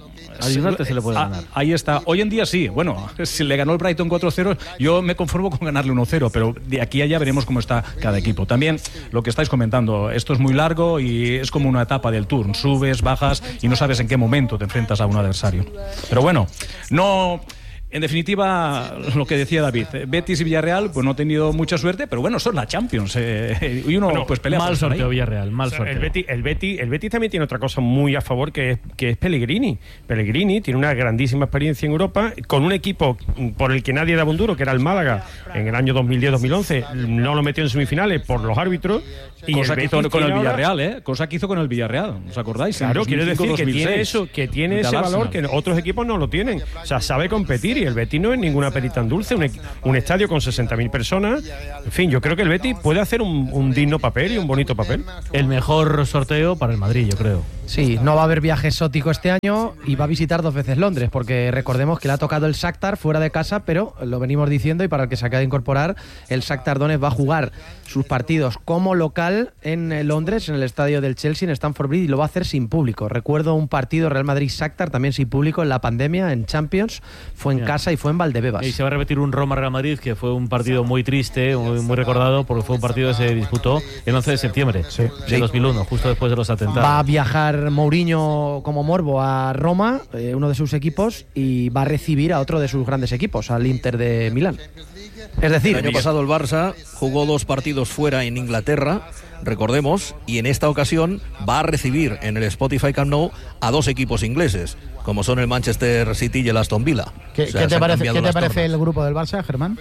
Al United se le puede ah, ganar. Ahí está. Hoy en día sí. Bueno, si le ganó el Brighton cuatro cero, yo me conformo con ganarle uno cero, pero de aquí a allá veremos cómo está cada equipo. También lo que estáis comentando, esto es muy largo y es como una etapa del Tour. Subes, bajas y no sabes en qué momento te enfrentas a un adversario. Pero bueno, no... En definitiva, lo que decía David, Betis y Villarreal pues no han tenido mucha suerte, pero bueno, son la Champions. Eh, y uno bueno, pues pelea mal por sorteo ahí. Villarreal, mal O sea, sorteo. el Betis, el, Betis, el Betis también tiene otra cosa muy a favor, que es, que es Pellegrini. Pellegrini tiene una grandísima experiencia en Europa, con un equipo por el que nadie daba un duro, que era el Málaga, en el año dos mil diez dos mil once. No lo metió en semifinales por los árbitros. Y Cosa el que hizo Betis con el tiene ahora- Villarreal, ¿eh? Cosa que hizo con el Villarreal, ¿os acordáis? Claro, En quiero decir dos mil cinco, que tiene dos mil seis, eso, que tiene frente ese al valor Arsenal. que otros equipos no lo tienen. O sea, sabe competir, y el Betis no es ninguna perita en dulce, un, un estadio con sesenta mil personas. En fin, yo creo que el Betis puede hacer un, un digno papel y un bonito papel. El mejor sorteo para el Madrid, yo creo. Sí, no va a haber viaje exótico este año y va a visitar dos veces Londres, porque recordemos que le ha tocado el Shakhtar fuera de casa, pero lo venimos diciendo, y para el que se acaba de incorporar, el Shakhtar Donetsk va a jugar sus partidos como local en eh, Londres, en el estadio del Chelsea, en Stamford Bridge, y lo va a hacer sin público. Recuerdo un partido Real Madrid-Shakhtar también sin público en la pandemia, en Champions, fue en Bien. casa y fue en Valdebebas. Y se va a repetir un Roma-Real Madrid, que fue un partido muy triste, muy, muy recordado, porque fue un partido que se disputó el once de septiembre de Sí. dos mil uno, justo después de los atentados. Va a viajar Mourinho como morbo a Roma, eh, uno de sus equipos, y va a recibir a otro de sus grandes equipos, al Inter de Milán. Es decir, El año pasado el Barça jugó dos partidos fuera en Inglaterra, recordemos, y en esta ocasión va a recibir en el Spotify Camp Nou a dos equipos ingleses, como son el Manchester City y el Aston Villa. ¿Qué, O sea, ¿qué se te han parece, cambiado ¿qué te las parece tornas. el grupo del Barça, Germán?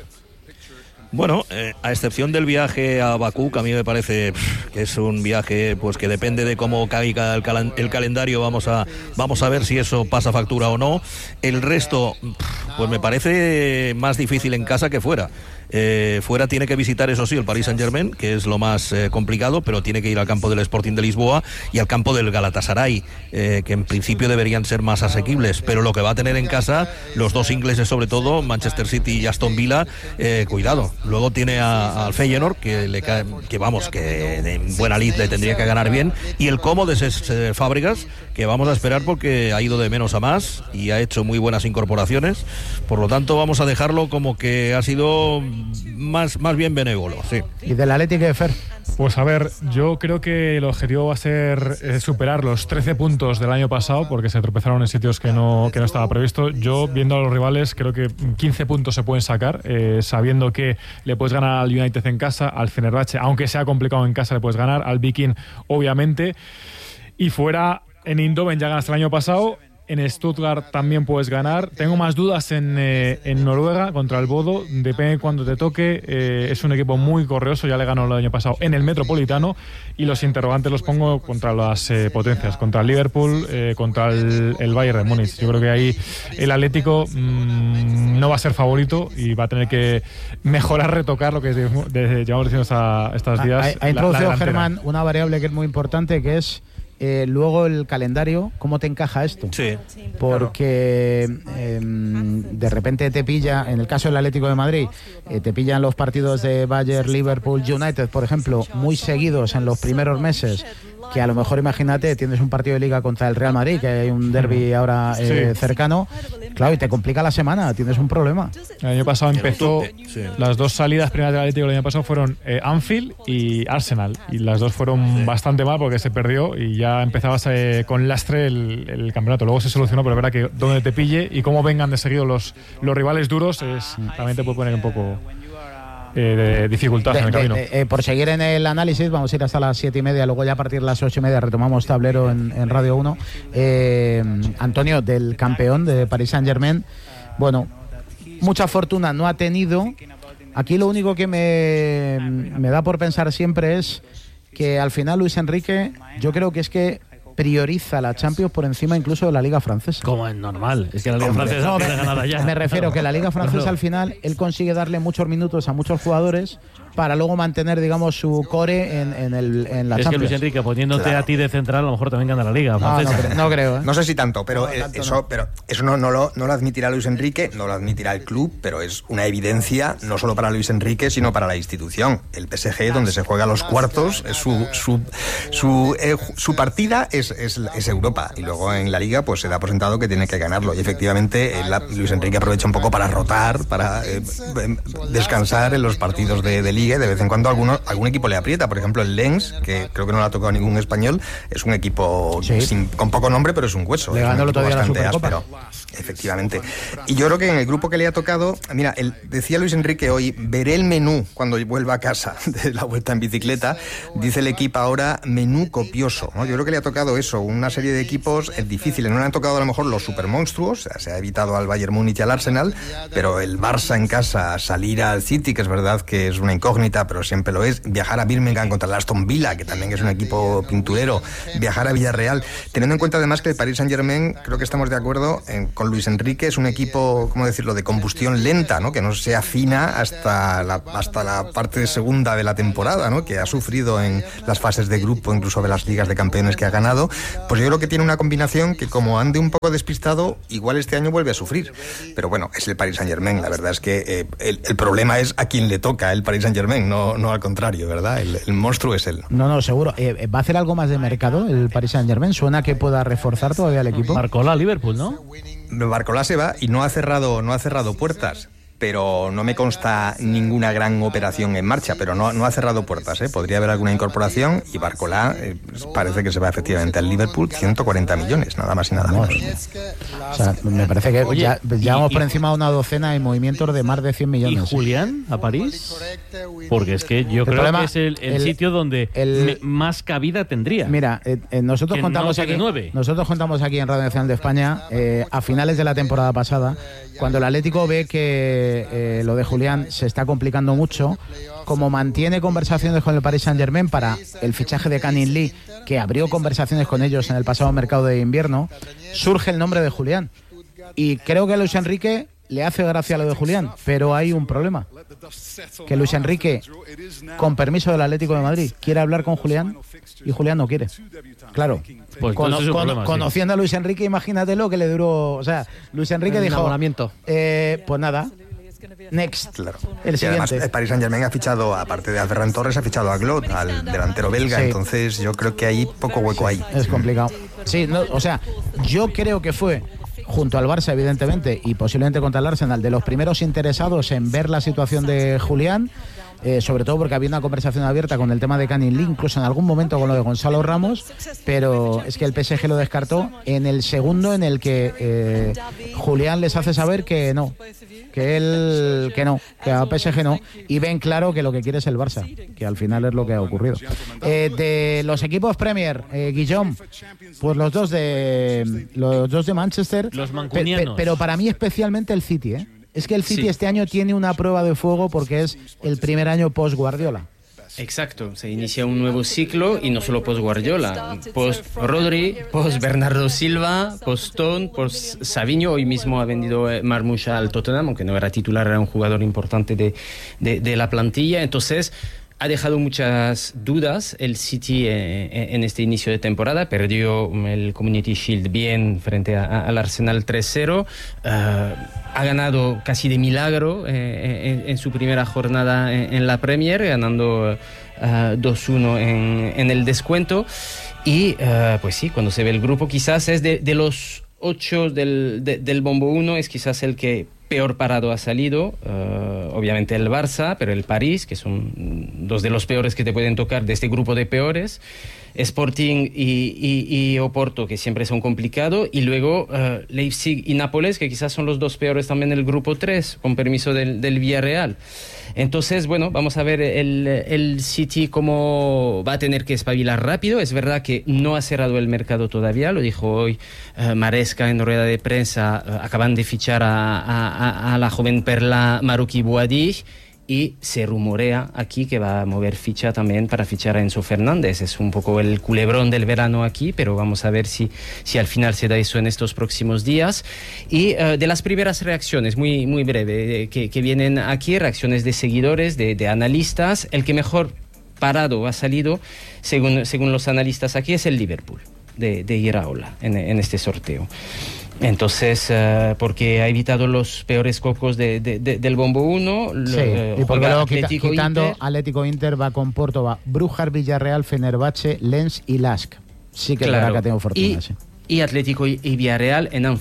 Bueno, eh, a excepción del viaje a Bakú, que a mí me parece pff, que es un viaje pues que depende de cómo caiga el, calen- el calendario, vamos a vamos a ver si eso pasa factura o no. El resto, pff, pues me parece más difícil en casa que fuera. Eh, fuera tiene que visitar, eso sí, el Paris Saint-Germain, que es lo más eh, complicado, pero tiene que ir al campo del Sporting de Lisboa y al campo del Galatasaray, eh, que en principio deberían ser más asequibles, pero lo que va a tener en casa los dos ingleses, sobre todo Manchester City y Aston Villa, eh, cuidado. Luego tiene a- al Feyenoord, que le cae, que vamos, que en buena lid le tendría que ganar bien, y el Como de Ses- eh, Fábregas, que vamos a esperar porque ha ido de menos a más y ha hecho muy buenas incorporaciones. Por lo tanto, vamos a dejarlo como que ha sido más, más bien benévolo, sí. ¿Y del Atlético de Fer? Pues a ver, yo creo que el objetivo va a ser eh, superar los trece puntos del año pasado, porque se tropezaron en sitios que no, que no estaba previsto. Yo, viendo a los rivales, creo que quince puntos se pueden sacar, eh, sabiendo que le puedes ganar al United en casa, al Fenerbahce, aunque sea complicado en casa, le puedes ganar, al Viking, obviamente. Y fuera, en Eindhoven ya ganaste el año pasado. En Stuttgart también puedes ganar. Tengo más dudas en, eh, en Noruega contra el Bodo. Depende de cuándo te toque. Eh, es un equipo muy correoso. Ya le ganó el año pasado en el Metropolitano. Y los interrogantes los pongo contra las eh, potencias. Contra el Liverpool, eh, contra el, el Bayern de Múnich. Yo creo que ahí el Atlético mmm, no va a ser favorito y va a tener que mejorar, retocar lo que de, de, llevamos diciendo esta, estos días. Ha, ha la- introducido la delantera. Germán una variable que es muy importante, que es eh, luego el calendario. ¿Cómo te encaja esto? Sí. Porque eh, de repente te pilla, en el caso del Atlético de Madrid, eh, te pillan los partidos de Bayern, Liverpool, United, por ejemplo, muy seguidos en los primeros meses, que a lo mejor, imagínate, tienes un partido de Liga contra el Real Madrid, que hay un derbi ahora eh, Sí. cercano, claro, y te complica la semana, tienes un problema. El año pasado empezó, Sí. las dos salidas primeras del Atlético el año pasado fueron eh, Anfield y Arsenal, y las dos fueron bastante mal porque se perdió y ya empezabas eh, con lastre el, el campeonato. Luego se solucionó, pero es verdad que donde te pille y cómo vengan de seguido los, los rivales duros, es, también te puede poner un poco eh, de dificultad De- en el de- camino. de- eh, por seguir en el análisis, vamos a ir hasta las siete y media, luego ya a partir de las ocho y media retomamos tablero en, en Radio uno. Eh, Antonio, del campeón de Paris Saint-Germain, bueno, mucha fortuna no ha tenido. Aquí lo único que me, me da por pensar siempre es que al final Luis Enrique, yo creo que es que prioriza la Champions por encima incluso de la Liga Francesa. Como es normal, es que la Liga Hombre, Francesa no, tiene ganada ya. Me refiero que la Liga Francesa Claro. al final él consigue darle muchos minutos a muchos jugadores para luego mantener, digamos, su core en, en, el, en la Es que Champions. Luis Enrique, poniéndote Claro. a ti de central, a lo mejor también gana la Liga No, no, francesa. cre- no creo, ¿eh? No sé si tanto, pero No, eh, tanto eso, no. pero eso no, no, lo, no lo admitirá Luis Enrique, no lo admitirá el club, pero es una evidencia no solo para Luis Enrique, sino para la institución. El P S G, donde se juega los cuartos, es su, su, su, eh, ju- su partida es, es, es Europa. Y luego en la Liga pues se da por sentado que tiene que ganarlo. Y efectivamente eh, la- Luis Enrique aprovecha un poco para rotar, para eh, em, descansar en los partidos de, de Liga. Bundesliga, de vez en cuando alguno, algún equipo le aprieta. Por ejemplo, el Lens, que creo que no le ha tocado ningún español, es un equipo sí. sin, con poco nombre, pero es un hueso. Le ganó el otro día la Supercopa. Efectivamente. Y yo creo que en el grupo que le ha tocado, mira, el, decía Luis Enrique hoy, veré el menú cuando vuelva a casa de la vuelta en bicicleta. Dice el equipo ahora, menú copioso, ¿no? Yo creo que le ha tocado eso, una serie de equipos difíciles. No le han tocado a lo mejor los supermonstruos, o sea, se ha evitado al Bayern Múnich y al Arsenal, pero el Barça en casa, salir al City, que es verdad que es una incógnita, pero siempre lo es, viajar a Birmingham contra el Aston Villa, que también es un equipo pinturero, viajar a Villarreal, teniendo en cuenta además que el Paris Saint-Germain, creo que estamos de acuerdo en, con Luis Enrique, es un equipo, ¿cómo decirlo?, de combustión lenta, ¿no? Que no se afina hasta la, hasta la parte segunda de la temporada, ¿no? Que ha sufrido en las fases de grupo, incluso de las ligas de campeones que ha ganado. Pues yo creo que tiene una combinación que, como ande un poco despistado, igual este año vuelve a sufrir. Pero bueno, es el Paris Saint-Germain. La verdad es que eh, el, el problema es a quien le toca el Paris Saint-Germain, no, no al contrario, ¿verdad? El, el monstruo es él. No, no, seguro. Eh, ¿Va a hacer algo más de mercado el Paris Saint-Germain? ¿Suena que pueda reforzar todavía el equipo? Barcola, Liverpool, ¿no? Barcola se va y no ha cerrado, no ha cerrado puertas. Pero no me consta ninguna gran operación en marcha, pero no, no ha cerrado puertas, ¿eh? Podría haber alguna incorporación y Barcola eh, parece que se va efectivamente al Liverpool, ciento cuarenta millones, nada más y nada menos. O sea, me parece que Oye, ya, ya vamos por encima de una docena de movimientos de más de cien millones. ¿Y Julián a París? Porque es que yo el creo problema, que es el, el, el sitio donde el, más cabida tendría. Mira, eh, eh, nosotros contamos no aquí, nueve. nosotros contamos aquí en Radio Nacional de España, eh, a finales de la temporada pasada, cuando el Atlético ve que Eh, lo de Julián se está complicando mucho, como mantiene conversaciones con el Paris Saint-Germain para el fichaje de Canning Lee, que abrió conversaciones con ellos en el pasado mercado de invierno, surge el nombre de Julián. Y creo que a Luis Enrique le hace gracia lo de Julián, pero hay un problema. Que Luis Enrique, con permiso del Atlético de Madrid, quiere hablar con Julián y Julián no quiere. Claro, pues con, con, problema, conociendo sí. a Luis Enrique, imagínate lo que le duró. O sea, Luis Enrique el dijo, eh, pues nada, next. Claro. El y además, el Paris Saint-Germain ha fichado, aparte de a Ferran Torres, ha fichado a Glot, al delantero belga. Sí. Entonces, yo creo que hay poco hueco ahí. Es complicado. Sí, no, o sea, yo creo que fue, junto al Barça, evidentemente, y posiblemente contra el Arsenal, de los primeros interesados en ver la situación de Julián. Eh, sobre todo porque había una conversación abierta con el tema de Canning Lee, incluso en algún momento con lo de Gonzalo Ramos, pero es que el P S G lo descartó en el segundo en el que eh, Julián les hace saber que no, que él que no, que a P S G no, y ven claro que lo que quiere es el Barça, que al final es lo que ha ocurrido. Eh, de los equipos Premier, eh, Guillaume, pues los dos de los dos de Manchester, los mancunianos. Pe, pe, pero para mí especialmente el City, ¿eh? Es que el City sí. este año tiene una prueba de fuego porque es el primer año post-Guardiola. Exacto, se inicia un nuevo ciclo y no solo post-Guardiola, post-Rodri, post-Bernardo Silva, post-Stone, post-Savinho. Hoy mismo ha vendido Marmoush al Tottenham, aunque no era titular, era un jugador importante de, de, de la plantilla. Entonces, ha dejado muchas dudas el City en este inicio de temporada. Perdió el Community Shield bien frente a, a, al Arsenal tres cero. Uh, ha ganado casi de milagro eh, en, en su primera jornada en, en la Premier, ganando uh, dos uno en, en el descuento. Y uh, pues sí, cuando se ve el grupo, quizás es de, de los ocho del, de, del Bombo uno, es quizás el que peor parado ha salido, uh, obviamente el Barça, pero el París, que son dos de los peores que te pueden tocar de este grupo de peores, Sporting y, y, y Oporto, que siempre son complicados, y luego uh, Leipzig y Nápoles, que quizás son los dos peores también del grupo tres, con permiso del, del Villarreal. Entonces, bueno, vamos a ver el, el City cómo va a tener que espabilar rápido. Es verdad que no ha cerrado el mercado todavía, lo dijo hoy uh, Maresca en rueda de prensa. Uh, acaban de fichar a, a, a la joven perla Marouki Bouhaddi, y se rumorea aquí que va a mover ficha también para fichar a Enzo Fernández. Es un poco el culebrón del verano aquí, pero vamos a ver si, si al final se da eso en estos próximos días. Y uh, de las primeras reacciones, muy, muy breve, eh, que, que vienen aquí, reacciones de seguidores, de, de analistas, el que mejor parado ha salido, según, según los analistas aquí, es el Liverpool, de, de Iraola, en, en este sorteo. Entonces, uh, porque ha evitado los peores cocos de, de, de, del Bombo uno. Sí, uh, y porque luego Atlético quitando Inter. Atlético Inter va con Porto, va Brujas, Villarreal, Fenerbahce, Lens y Lask. Sí que claro. Es verdad que tengo fortuna, y, sí. Y Atlético y Villarreal en Anfield.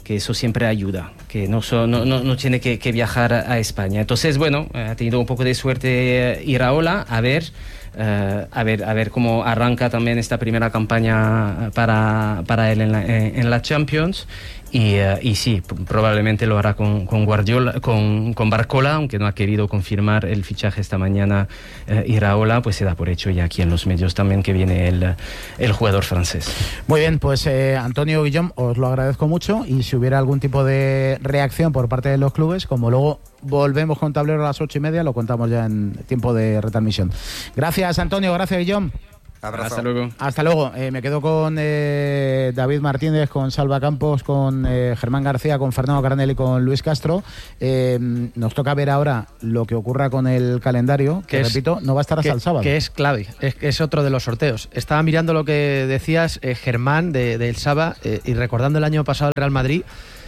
que eso siempre ayuda, que no, so, no, no, no tiene que, que viajar a, a España. Entonces, bueno, ha tenido un poco de suerte uh, Iraola, a ver, uh, a ver, a ver cómo arranca también esta primera campaña para, para él en la, en, en la Champions. Y, uh, y sí, probablemente lo hará con, con Guardiola, con, con Barcola, aunque no ha querido confirmar el fichaje esta mañana uh, Iraola, pues se da por hecho ya aquí en los medios también que viene el, el jugador francés. Muy bien, pues eh, Antonio Guillón, os lo agradezco mucho, y si hubiera algún tipo de reacción por parte de los clubes, como luego volvemos con tablero a las ocho y media, lo contamos ya en tiempo de retransmisión. Gracias, Antonio, gracias, Guillón. Abrazo. Hasta luego. Hasta luego. Eh, me quedo con eh, David Martínez, con Salva Campos, con eh, Germán García, con Fernando Carnel y con Luis Castro. Eh, nos toca ver ahora lo que ocurra con el calendario, que, que es, repito, no va a estar hasta que, el sábado. Que es clave, es, es otro de los sorteos. Estaba mirando lo que decías, eh, Germán, del de, de Saba, eh, y recordando el año pasado el Real Madrid.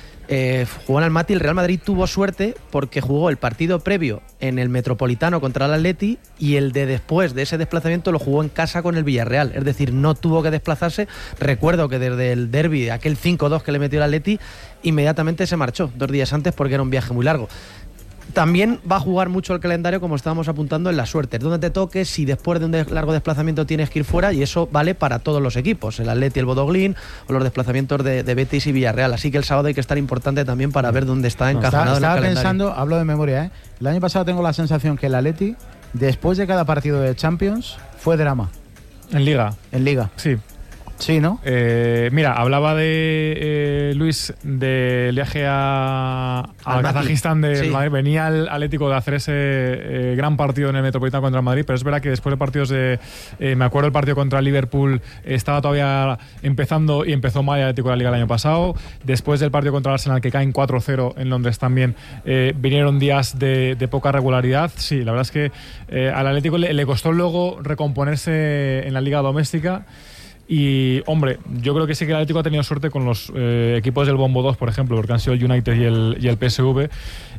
Eh, jugó en el Mati, el Real Madrid tuvo suerte porque jugó el partido previo en el Metropolitano contra el Atleti y el de después de ese desplazamiento lo jugó en casa con el Villarreal, es decir, no tuvo que desplazarse. Recuerdo que desde el derbi, aquel cinco dos que le metió el Atleti, inmediatamente se marchó dos días antes porque era un viaje muy largo. También va a jugar mucho el calendario, como estábamos apuntando, en las suertes, donde te toques, si después de un des- largo desplazamiento tienes que ir fuera, y eso vale para todos los equipos, el Atleti, el Bodoglín o los desplazamientos de, de Betis y Villarreal. Así que el sábado hay que estar importante también para ver dónde está encajonado. No, está, estaba en el calendario. pensando, hablo de memoria, ¿eh? El año pasado tengo la sensación que el Atleti, después de cada partido de Champions, fue drama. En Liga. En Liga. Sí. Sí, ¿no? Eh, mira, hablaba de eh, Luis del viaje a, a Kazajistán de sí. Madrid. Venía el Atlético de hacer ese eh, gran partido en el Metropolitano contra el Madrid, pero es verdad que después de partidos de... Eh, me acuerdo el partido contra el Liverpool, eh, estaba todavía empezando y empezó mal el Atlético de la Liga el año pasado. Después del partido contra el Arsenal, que caen cuatro cero en Londres también, eh, vinieron días de, de poca regularidad. Sí, la verdad es que eh, al Atlético le, le costó luego recomponerse en la Liga doméstica. Y, hombre, yo creo que sí que el Atlético ha tenido suerte con los eh, equipos del Bombo dos, por ejemplo, porque han sido el United y el, y el P S V.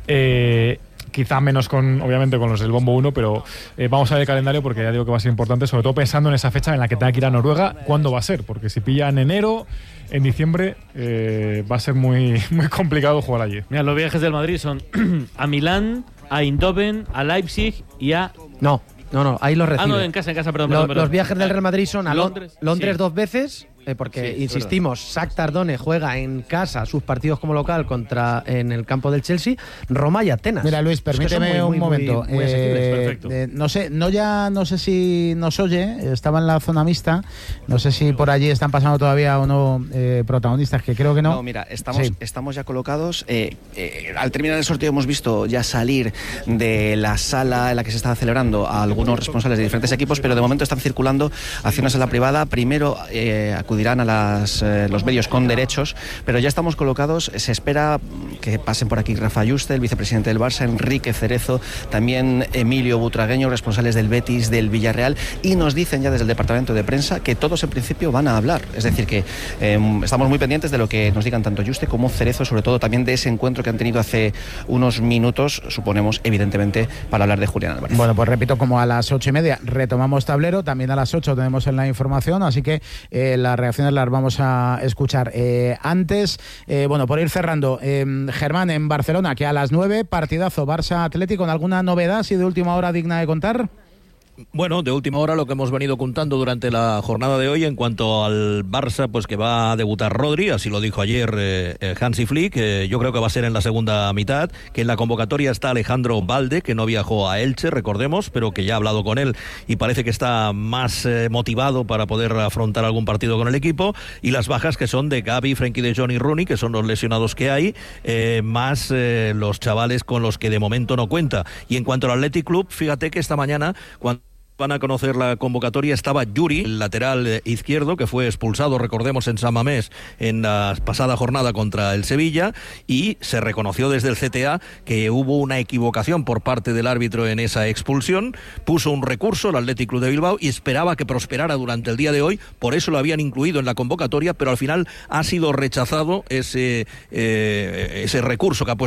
Eh, quizá menos con, obviamente, con los del Bombo uno, pero eh, vamos a ver el calendario porque ya digo que va a ser importante, sobre todo pensando en esa fecha en la que tenga que ir a Noruega. ¿Cuándo va a ser? Porque si pilla en enero, en diciembre, eh, va a ser muy, muy complicado jugar allí. Mira, los viajes del Madrid son a Milán, a Eindhoven, a Leipzig y a... No. No, no, ahí los recibe. Ah, no, en casa, en casa, perdón. Lo, perdón, perdón. Los viajes del Real Madrid son a Londres, Londres sí. dos veces, eh, porque, sí, insistimos, Shakhtar Donetsk juega en casa sus partidos como local contra en el campo del Chelsea, Roma y Atenas. Mira, Luis, permíteme es que muy, un muy, momento. Muy, muy eh, Perfecto. eh, no sé, no ya no sé si nos oye, estaba en la zona mixta, no sé si por allí están pasando todavía o no eh, protagonistas, que creo que no. No, mira, estamos, sí. estamos ya colocados. Eh, eh, al terminar el sorteo hemos visto ya salir de la sala en la que se estaba celebrando a algunos responsables de diferentes equipos, pero de momento están circulando hacia una sala privada. Primero eh, acudirán a las, eh, los medios con derechos, pero ya estamos colocados. Se espera que pasen por aquí Rafa Yuste, el vicepresidente del Barça, Enrique Cerezo, también Emilio Butragueño, responsables del Betis, del Villarreal, y nos dicen ya desde el departamento de prensa que todos en principio van a hablar. Es decir, que eh, estamos muy pendientes de lo que nos digan tanto Yuste como Cerezo, sobre todo también de ese encuentro que han tenido hace unos minutos, suponemos, evidentemente, para hablar de Julián Álvarez. Bueno, pues repito, como a las ocho y media retomamos tablero, también a las ocho tenemos en la información, así que eh, las reacciones las vamos a escuchar. Eh, antes, eh, bueno, por ir cerrando, eh, Germán, en Barcelona, que a las nueve, partidazo Barça-Atlético, ¿con alguna novedad, si de última hora digna de contar? Bueno, de última hora lo que hemos venido contando durante la jornada de hoy en cuanto al Barça, pues que va a debutar Rodri, así lo dijo ayer eh, Hansi Flick, eh, yo creo que va a ser en la segunda mitad, que en la convocatoria está Alejandro Balde, que no viajó a Elche, recordemos, pero que ya ha hablado con él y parece que está más eh, motivado para poder afrontar algún partido con el equipo, y las bajas que son de Gavi, Frenkie de Jong y Rooney, que son los lesionados que hay, eh, más eh, los chavales con los que de momento no cuenta. Y en cuanto al Athletic Club, fíjate que esta mañana, cuando van a conocer la convocatoria, estaba Yuri, el lateral izquierdo, que fue expulsado, recordemos, en San Mamés en la pasada jornada contra el Sevilla, y se reconoció desde el C T A que hubo una equivocación por parte del árbitro en esa expulsión, puso un recurso el Athletic Club de Bilbao y esperaba que prosperara durante el día de hoy, por eso lo habían incluido en la convocatoria, pero al final ha sido rechazado ese, eh, ese recurso que ha puesto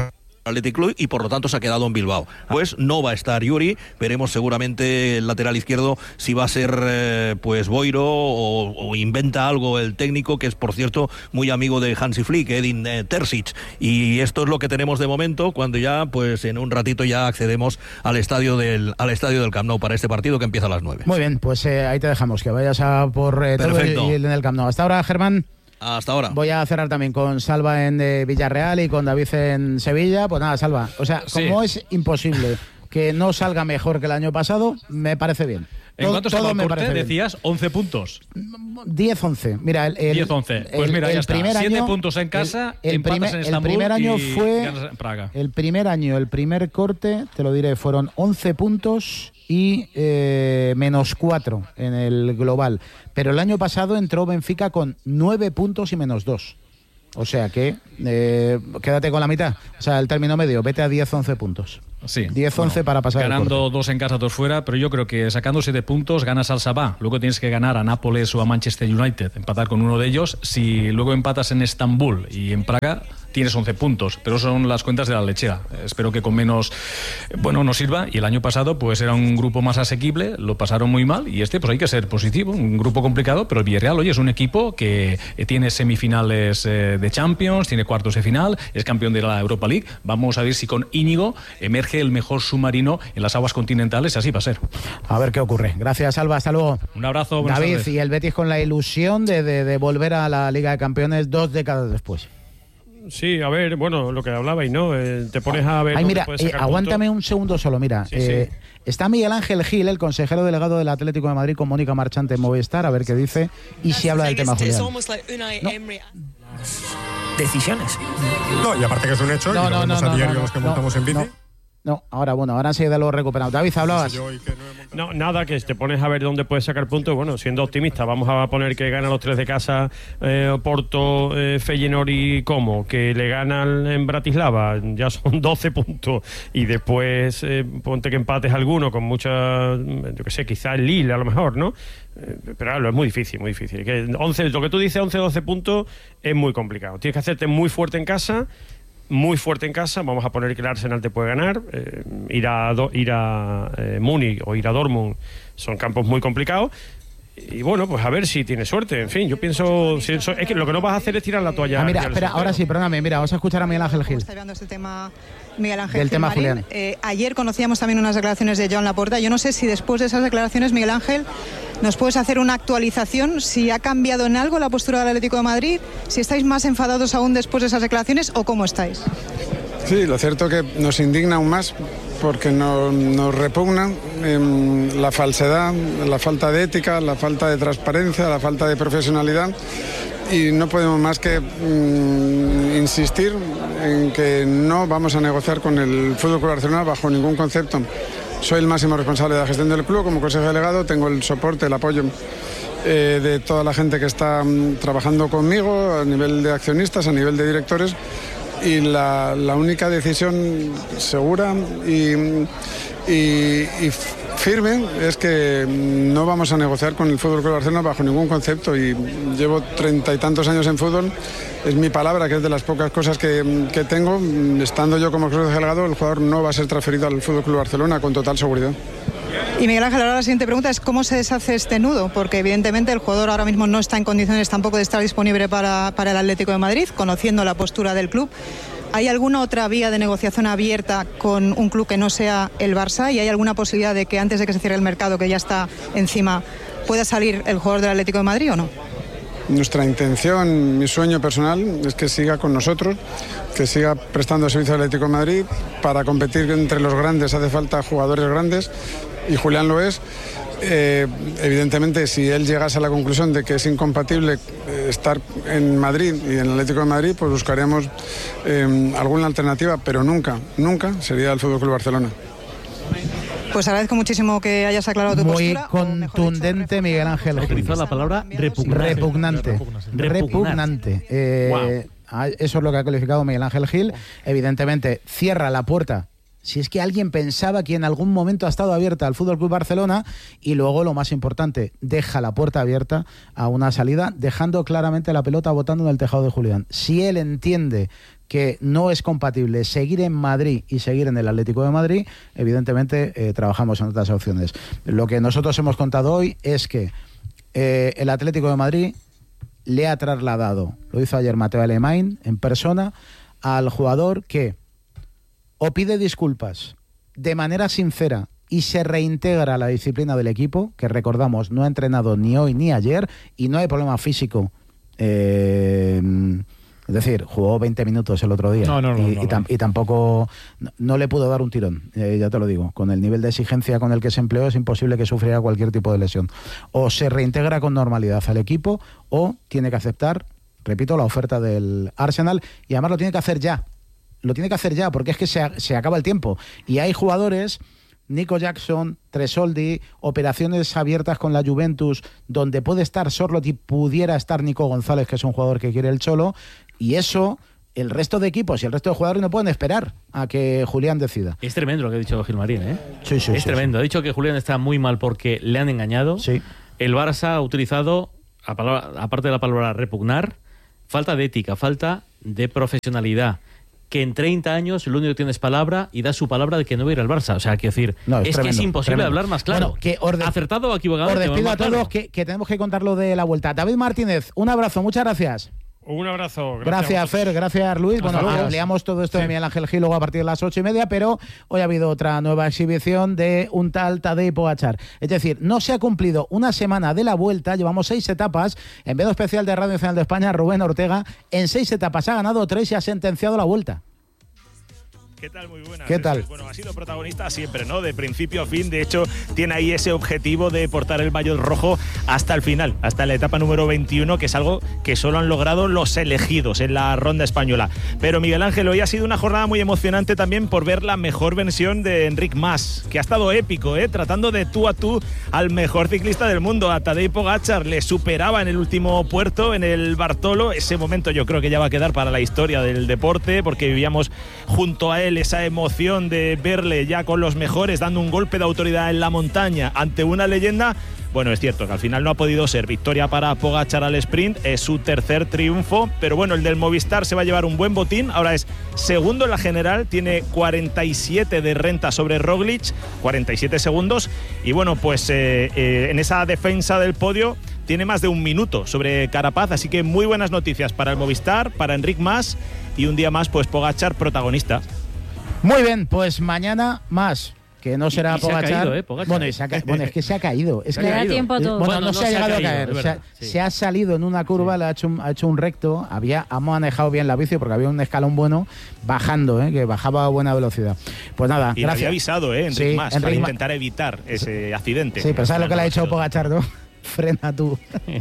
Athletic Club y por lo tanto se ha quedado en Bilbao. Pues no va a estar Yuri, veremos seguramente el lateral izquierdo si va a ser eh, pues Boiro o, o inventa algo el técnico, que es por cierto muy amigo de Hansi Flick, Edin eh, Terzic, y esto es lo que tenemos de momento, cuando ya pues en un ratito ya accedemos al estadio del al estadio del Camp Nou para este partido que empieza a las nueve. Muy bien, pues eh, ahí te dejamos, que vayas a por eh, todo y en el Camp Nou. Hasta ahora, Germán. Hasta ahora. Voy a cerrar también con Salva en eh, Villarreal y con David en Sevilla. Pues nada, Salva. O sea, sí. Como es imposible que no salga mejor que el año pasado, me parece bien. ¿En todo, cuánto se va el corte? Decías once puntos. diez once. Mira, el, el diez once. Pues mira, el, ya el está. siete año, puntos en casa, el, el empatas primer, en Estambul el primer año y fue ganas en Praga. El primer año, el primer corte, te lo diré, fueron once puntos y eh, menos cuatro en el global. Pero el año pasado entró Benfica con nueve puntos y menos dos. O sea que eh, quédate con la mitad. O sea, el término medio, vete a diez once puntos. Sí. diez once bueno, para pasar ganando el corte. Dos en casa, dos fuera, pero yo creo que sacando siete puntos ganas al Sabah. Luego tienes que ganar a Nápoles o a Manchester United, empatar con uno de ellos. Si luego empatas en Estambul y en Praga, tienes once puntos, pero son las cuentas de la lechera. Espero que con menos, bueno, nos sirva. Y el año pasado pues era un grupo más asequible, lo pasaron muy mal, y este pues hay que ser positivo, un grupo complicado, pero el Villarreal, oye, es un equipo que tiene semifinales eh, de Champions, tiene cuartos de final, es campeón de la Europa League. Vamos a ver si con Íñigo emerge el mejor submarino en las aguas continentales, así va a ser. A ver qué ocurre. Gracias, Alba, hasta luego. Un abrazo, buenas David, tardes. Y el Betis con la ilusión de, de, de volver a la Liga de Campeones dos décadas después. Sí, a ver, bueno, lo que hablabais, ¿no? Eh, te pones a ver... Ay, mira, eh, aguántame punto. un segundo solo, mira. Sí, eh, sí. Está Miguel Ángel Gil, el consejero delegado del Atlético de Madrid, con Mónica Marchante en Movistar, a ver qué dice y si habla del tema Julián. No. Decisiones. No, y aparte que es un hecho, no, y lo no, vemos no, a diario no, los que no, montamos no, en bici. No. No, ahora bueno, ahora sí de lo recuperado. David, hablabas. No, nada, que te pones a ver dónde puedes sacar puntos. Bueno, siendo optimista, vamos a poner que gana los tres de casa, eh, Porto, eh, Feyenoord y Como, que le ganan en Bratislava, ya son doce puntos, y después eh, ponte que empates alguno con mucha, yo qué sé, quizá el Lille a lo mejor, ¿no? Eh, pero claro, es muy difícil, muy difícil. Que once, lo que tú dices, once doce puntos, es muy complicado. Tienes que hacerte muy fuerte en casa. Muy fuerte en casa, vamos a poner que el Arsenal te puede ganar, eh, ir a, do, ir a eh, Múnich o ir a Dortmund son campos muy complicados, y bueno, pues a ver si tiene suerte. En fin, yo pienso, si eso, es que lo que no vas a hacer es tirar la toalla. Ah, mira, espera, ahora sí, perdóname, mira, vamos a escuchar a Miguel Ángel Gil. Está viendo este tema Miguel Ángel Del Gil tema Marín. Julián. Eh, ayer conocíamos también unas declaraciones de Joan Laporta. Yo no sé si después de esas declaraciones, Miguel Ángel, ¿nos puedes hacer una actualización? Si ha cambiado en algo la postura del Atlético de Madrid, si estáis más enfadados aún después de esas declaraciones o cómo estáis. Sí, lo cierto que nos indigna aún más porque no, nos repugna eh, la falsedad, la falta de ética, la falta de transparencia, la falta de profesionalidad, y no podemos más que mm, insistir en que no vamos a negociar con el F C Barcelona bajo ningún concepto. Soy el máximo responsable de la gestión del club como consejero delegado, tengo el soporte, el apoyo eh, de toda la gente que está mm, trabajando conmigo a nivel de accionistas, a nivel de directores. Y la, la única decisión segura y, y, y firme es que no vamos a negociar con el F C Barcelona bajo ningún concepto, y llevo treinta y tantos años en fútbol, es mi palabra, que es de las pocas cosas que, que tengo. Estando yo como consejero delegado, el jugador no va a ser transferido al F C Barcelona con total seguridad. Y Miguel Ángel, ahora la siguiente pregunta es ¿cómo se deshace este nudo? Porque evidentemente el jugador ahora mismo no está en condiciones tampoco de estar disponible para, para el Atlético de Madrid, conociendo la postura del club. ¿Hay alguna otra vía de negociación abierta con un club que no sea el Barça? ¿Y hay alguna posibilidad de que antes de que se cierre el mercado, que ya está encima, pueda salir el jugador del Atlético de Madrid o no? Nuestra intención, mi sueño personal, es que siga con nosotros, que siga prestando servicio al Atlético de Madrid. Para competir entre los grandes hace falta jugadores grandes, y Julián lo es. Eh, evidentemente, si él llegase a la conclusión de que es incompatible eh, estar en Madrid y en el Atlético de Madrid, pues buscaríamos eh, alguna alternativa, pero nunca, nunca sería el F C Barcelona. Pues agradezco muchísimo que hayas aclarado tu Muy postura. Muy contundente, dicho, Miguel Ángel. Utilizó la palabra repugnante. Repugnante. Repugnante. Repugnante. Eh, wow. Eso es lo que ha calificado Miguel Ángel Gil. Evidentemente, cierra la puerta Si es que alguien pensaba que en algún momento ha estado abierta al F C Barcelona, y luego lo más importante, deja la puerta abierta a una salida, dejando claramente la pelota botando en el tejado de Julián. Si él entiende que no es compatible seguir en Madrid y seguir en el Atlético de Madrid, evidentemente eh, trabajamos en otras opciones. Lo que nosotros hemos contado hoy es que eh, el Atlético de Madrid le ha trasladado, lo hizo ayer Mateo Alemany en persona, al jugador que o pide disculpas de manera sincera y se reintegra a la disciplina del equipo, que recordamos no ha entrenado ni hoy ni ayer y no hay problema físico. Eh, es decir, jugó veinte minutos el otro día no, no, no, y, no, y, tam- y tampoco no, no le pudo dar un tirón, eh, ya te lo digo. Con el nivel de exigencia con el que se empleó es imposible que sufriera cualquier tipo de lesión. O se reintegra con normalidad al equipo o tiene que aceptar, repito, la oferta del Arsenal, y además lo tiene que hacer ya. Lo tiene que hacer ya, porque es que se, se acaba el tiempo. Y hay jugadores, Nico Jackson, Tresoldi, operaciones abiertas con la Juventus, donde puede estar Sorloth y pudiera estar Nico González, que es un jugador que quiere el Cholo, y eso el resto de equipos y el resto de jugadores no pueden esperar a que Julián decida. Es tremendo lo que ha dicho Gilmarín, ¿eh? Sí, sí, es sí, tremendo. sí. Ha dicho que Julián está muy mal porque le han engañado. Sí. El Barça ha utilizado, a palabra, aparte de la palabra repugnar, falta de ética, falta de profesionalidad. Que en treinta años lo único que tiene es palabra y da su palabra de que no va a ir al Barça. O sea, quiero decir, No, es es tremendo, que es imposible tremendo. hablar más claro. Bueno, que orde- ¿Acertado o equivocado? Os Te despido vamos a todos, claro. que, que tenemos que contar lo de la vuelta. David Martínez, un abrazo, muchas gracias. Un abrazo. Gracias, Gracias, Fer, gracias, Luis. Hasta Bueno, luego. ampliamos todo esto Sí. de Miguel Ángel Gil luego a partir de las ocho y media, pero hoy ha habido otra nueva exhibición de un tal Tadej Pogačar. Es decir, no se ha cumplido una semana de la vuelta, llevamos seis etapas. En vez especial de Radio Nacional de España, Rubén Ortega, en seis etapas ha ganado tres y ha sentenciado la vuelta. ¿Qué tal? Muy buenas. ¿Qué tal? Bueno, ha sido protagonista siempre, ¿no? De principio a fin. De hecho, tiene ahí ese objetivo de portar el maillot rojo hasta el final, hasta la etapa número veintiuno, que es algo que solo han logrado los elegidos en la ronda española. Pero Miguel Ángel, hoy ha sido una jornada muy emocionante también por ver la mejor versión de Enric Mas, que ha estado épico, ¿eh? Tratando de tú a tú al mejor ciclista del mundo, a Tadej Pogačar. Le superaba en el último puerto, en el Bartolo. Ese momento yo creo que ya va a quedar para la historia del deporte, porque vivíamos junto a él esa emoción de verle ya con los mejores, dando un golpe de autoridad en la montaña ante una leyenda. Bueno, es cierto que al final no ha podido ser victoria para Pogačar al sprint, es su tercer triunfo, pero bueno, el del Movistar se va a llevar un buen botín, ahora es segundo en la general, tiene cuarenta y siete de renta sobre Roglic, cuarenta y siete segundos, y bueno, pues eh, eh, en esa defensa del podio tiene más de un minuto sobre Carapaz, así que muy buenas noticias para el Movistar, para Enric Mas, y un día más pues Pogačar protagonista. Muy bien, pues mañana más. Que no será Y- y se ha Pogačar. caído, ¿eh? Pogačar. Bueno, y se ha ca- bueno, es que se ha caído. Es Se que ha caído. tiempo a todo. Bueno, Bueno, no, no se ha se ha llegado caído, a caer. es Se ha, verdad, sí. se ha salido en una curva, le ha hecho, un, ha hecho un recto. Había, ha manejado bien la bici porque había un escalón bueno bajando, ¿eh? Que bajaba a buena velocidad. Pues nada, Y le gracias. había avisado, ¿eh? Enric Sí, Mas, Enric para Ma- intentar evitar ese accidente. Sí, pero ¿sabes lo que le ha dicho Pogačar, no? Frena tú.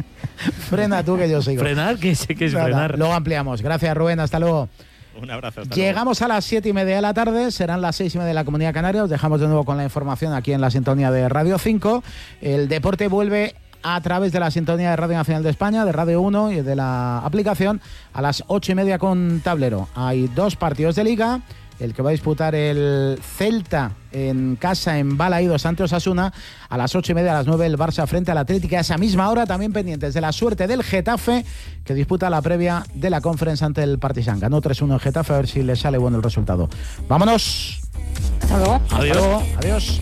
Frena tú que yo sigo. Frenar, que sé que es Nada, frenar. luego ampliamos. Gracias, Rubén. Hasta luego. Un abrazo. Hasta Llegamos a las siete y media de la tarde, serán las seis y media de la Comunidad Canaria. Os dejamos de nuevo con la información aquí en la sintonía de Radio cinco. El deporte vuelve a través de la sintonía de Radio Nacional de España, de Radio uno y de la aplicación a las ocho y media con tablero. Hay dos partidos de Liga. El que va a disputar el Celta en casa en Balaídos ante Osasuna a las ocho y media, a las nueve el Barça frente al Atlético. A esa misma hora también pendientes de la suerte del Getafe, que disputa la previa de la Conference ante el Partizan. Ganó tres uno en Getafe, a ver si le sale bueno el resultado. Vámonos. Hasta luego. Hasta luego. Adiós.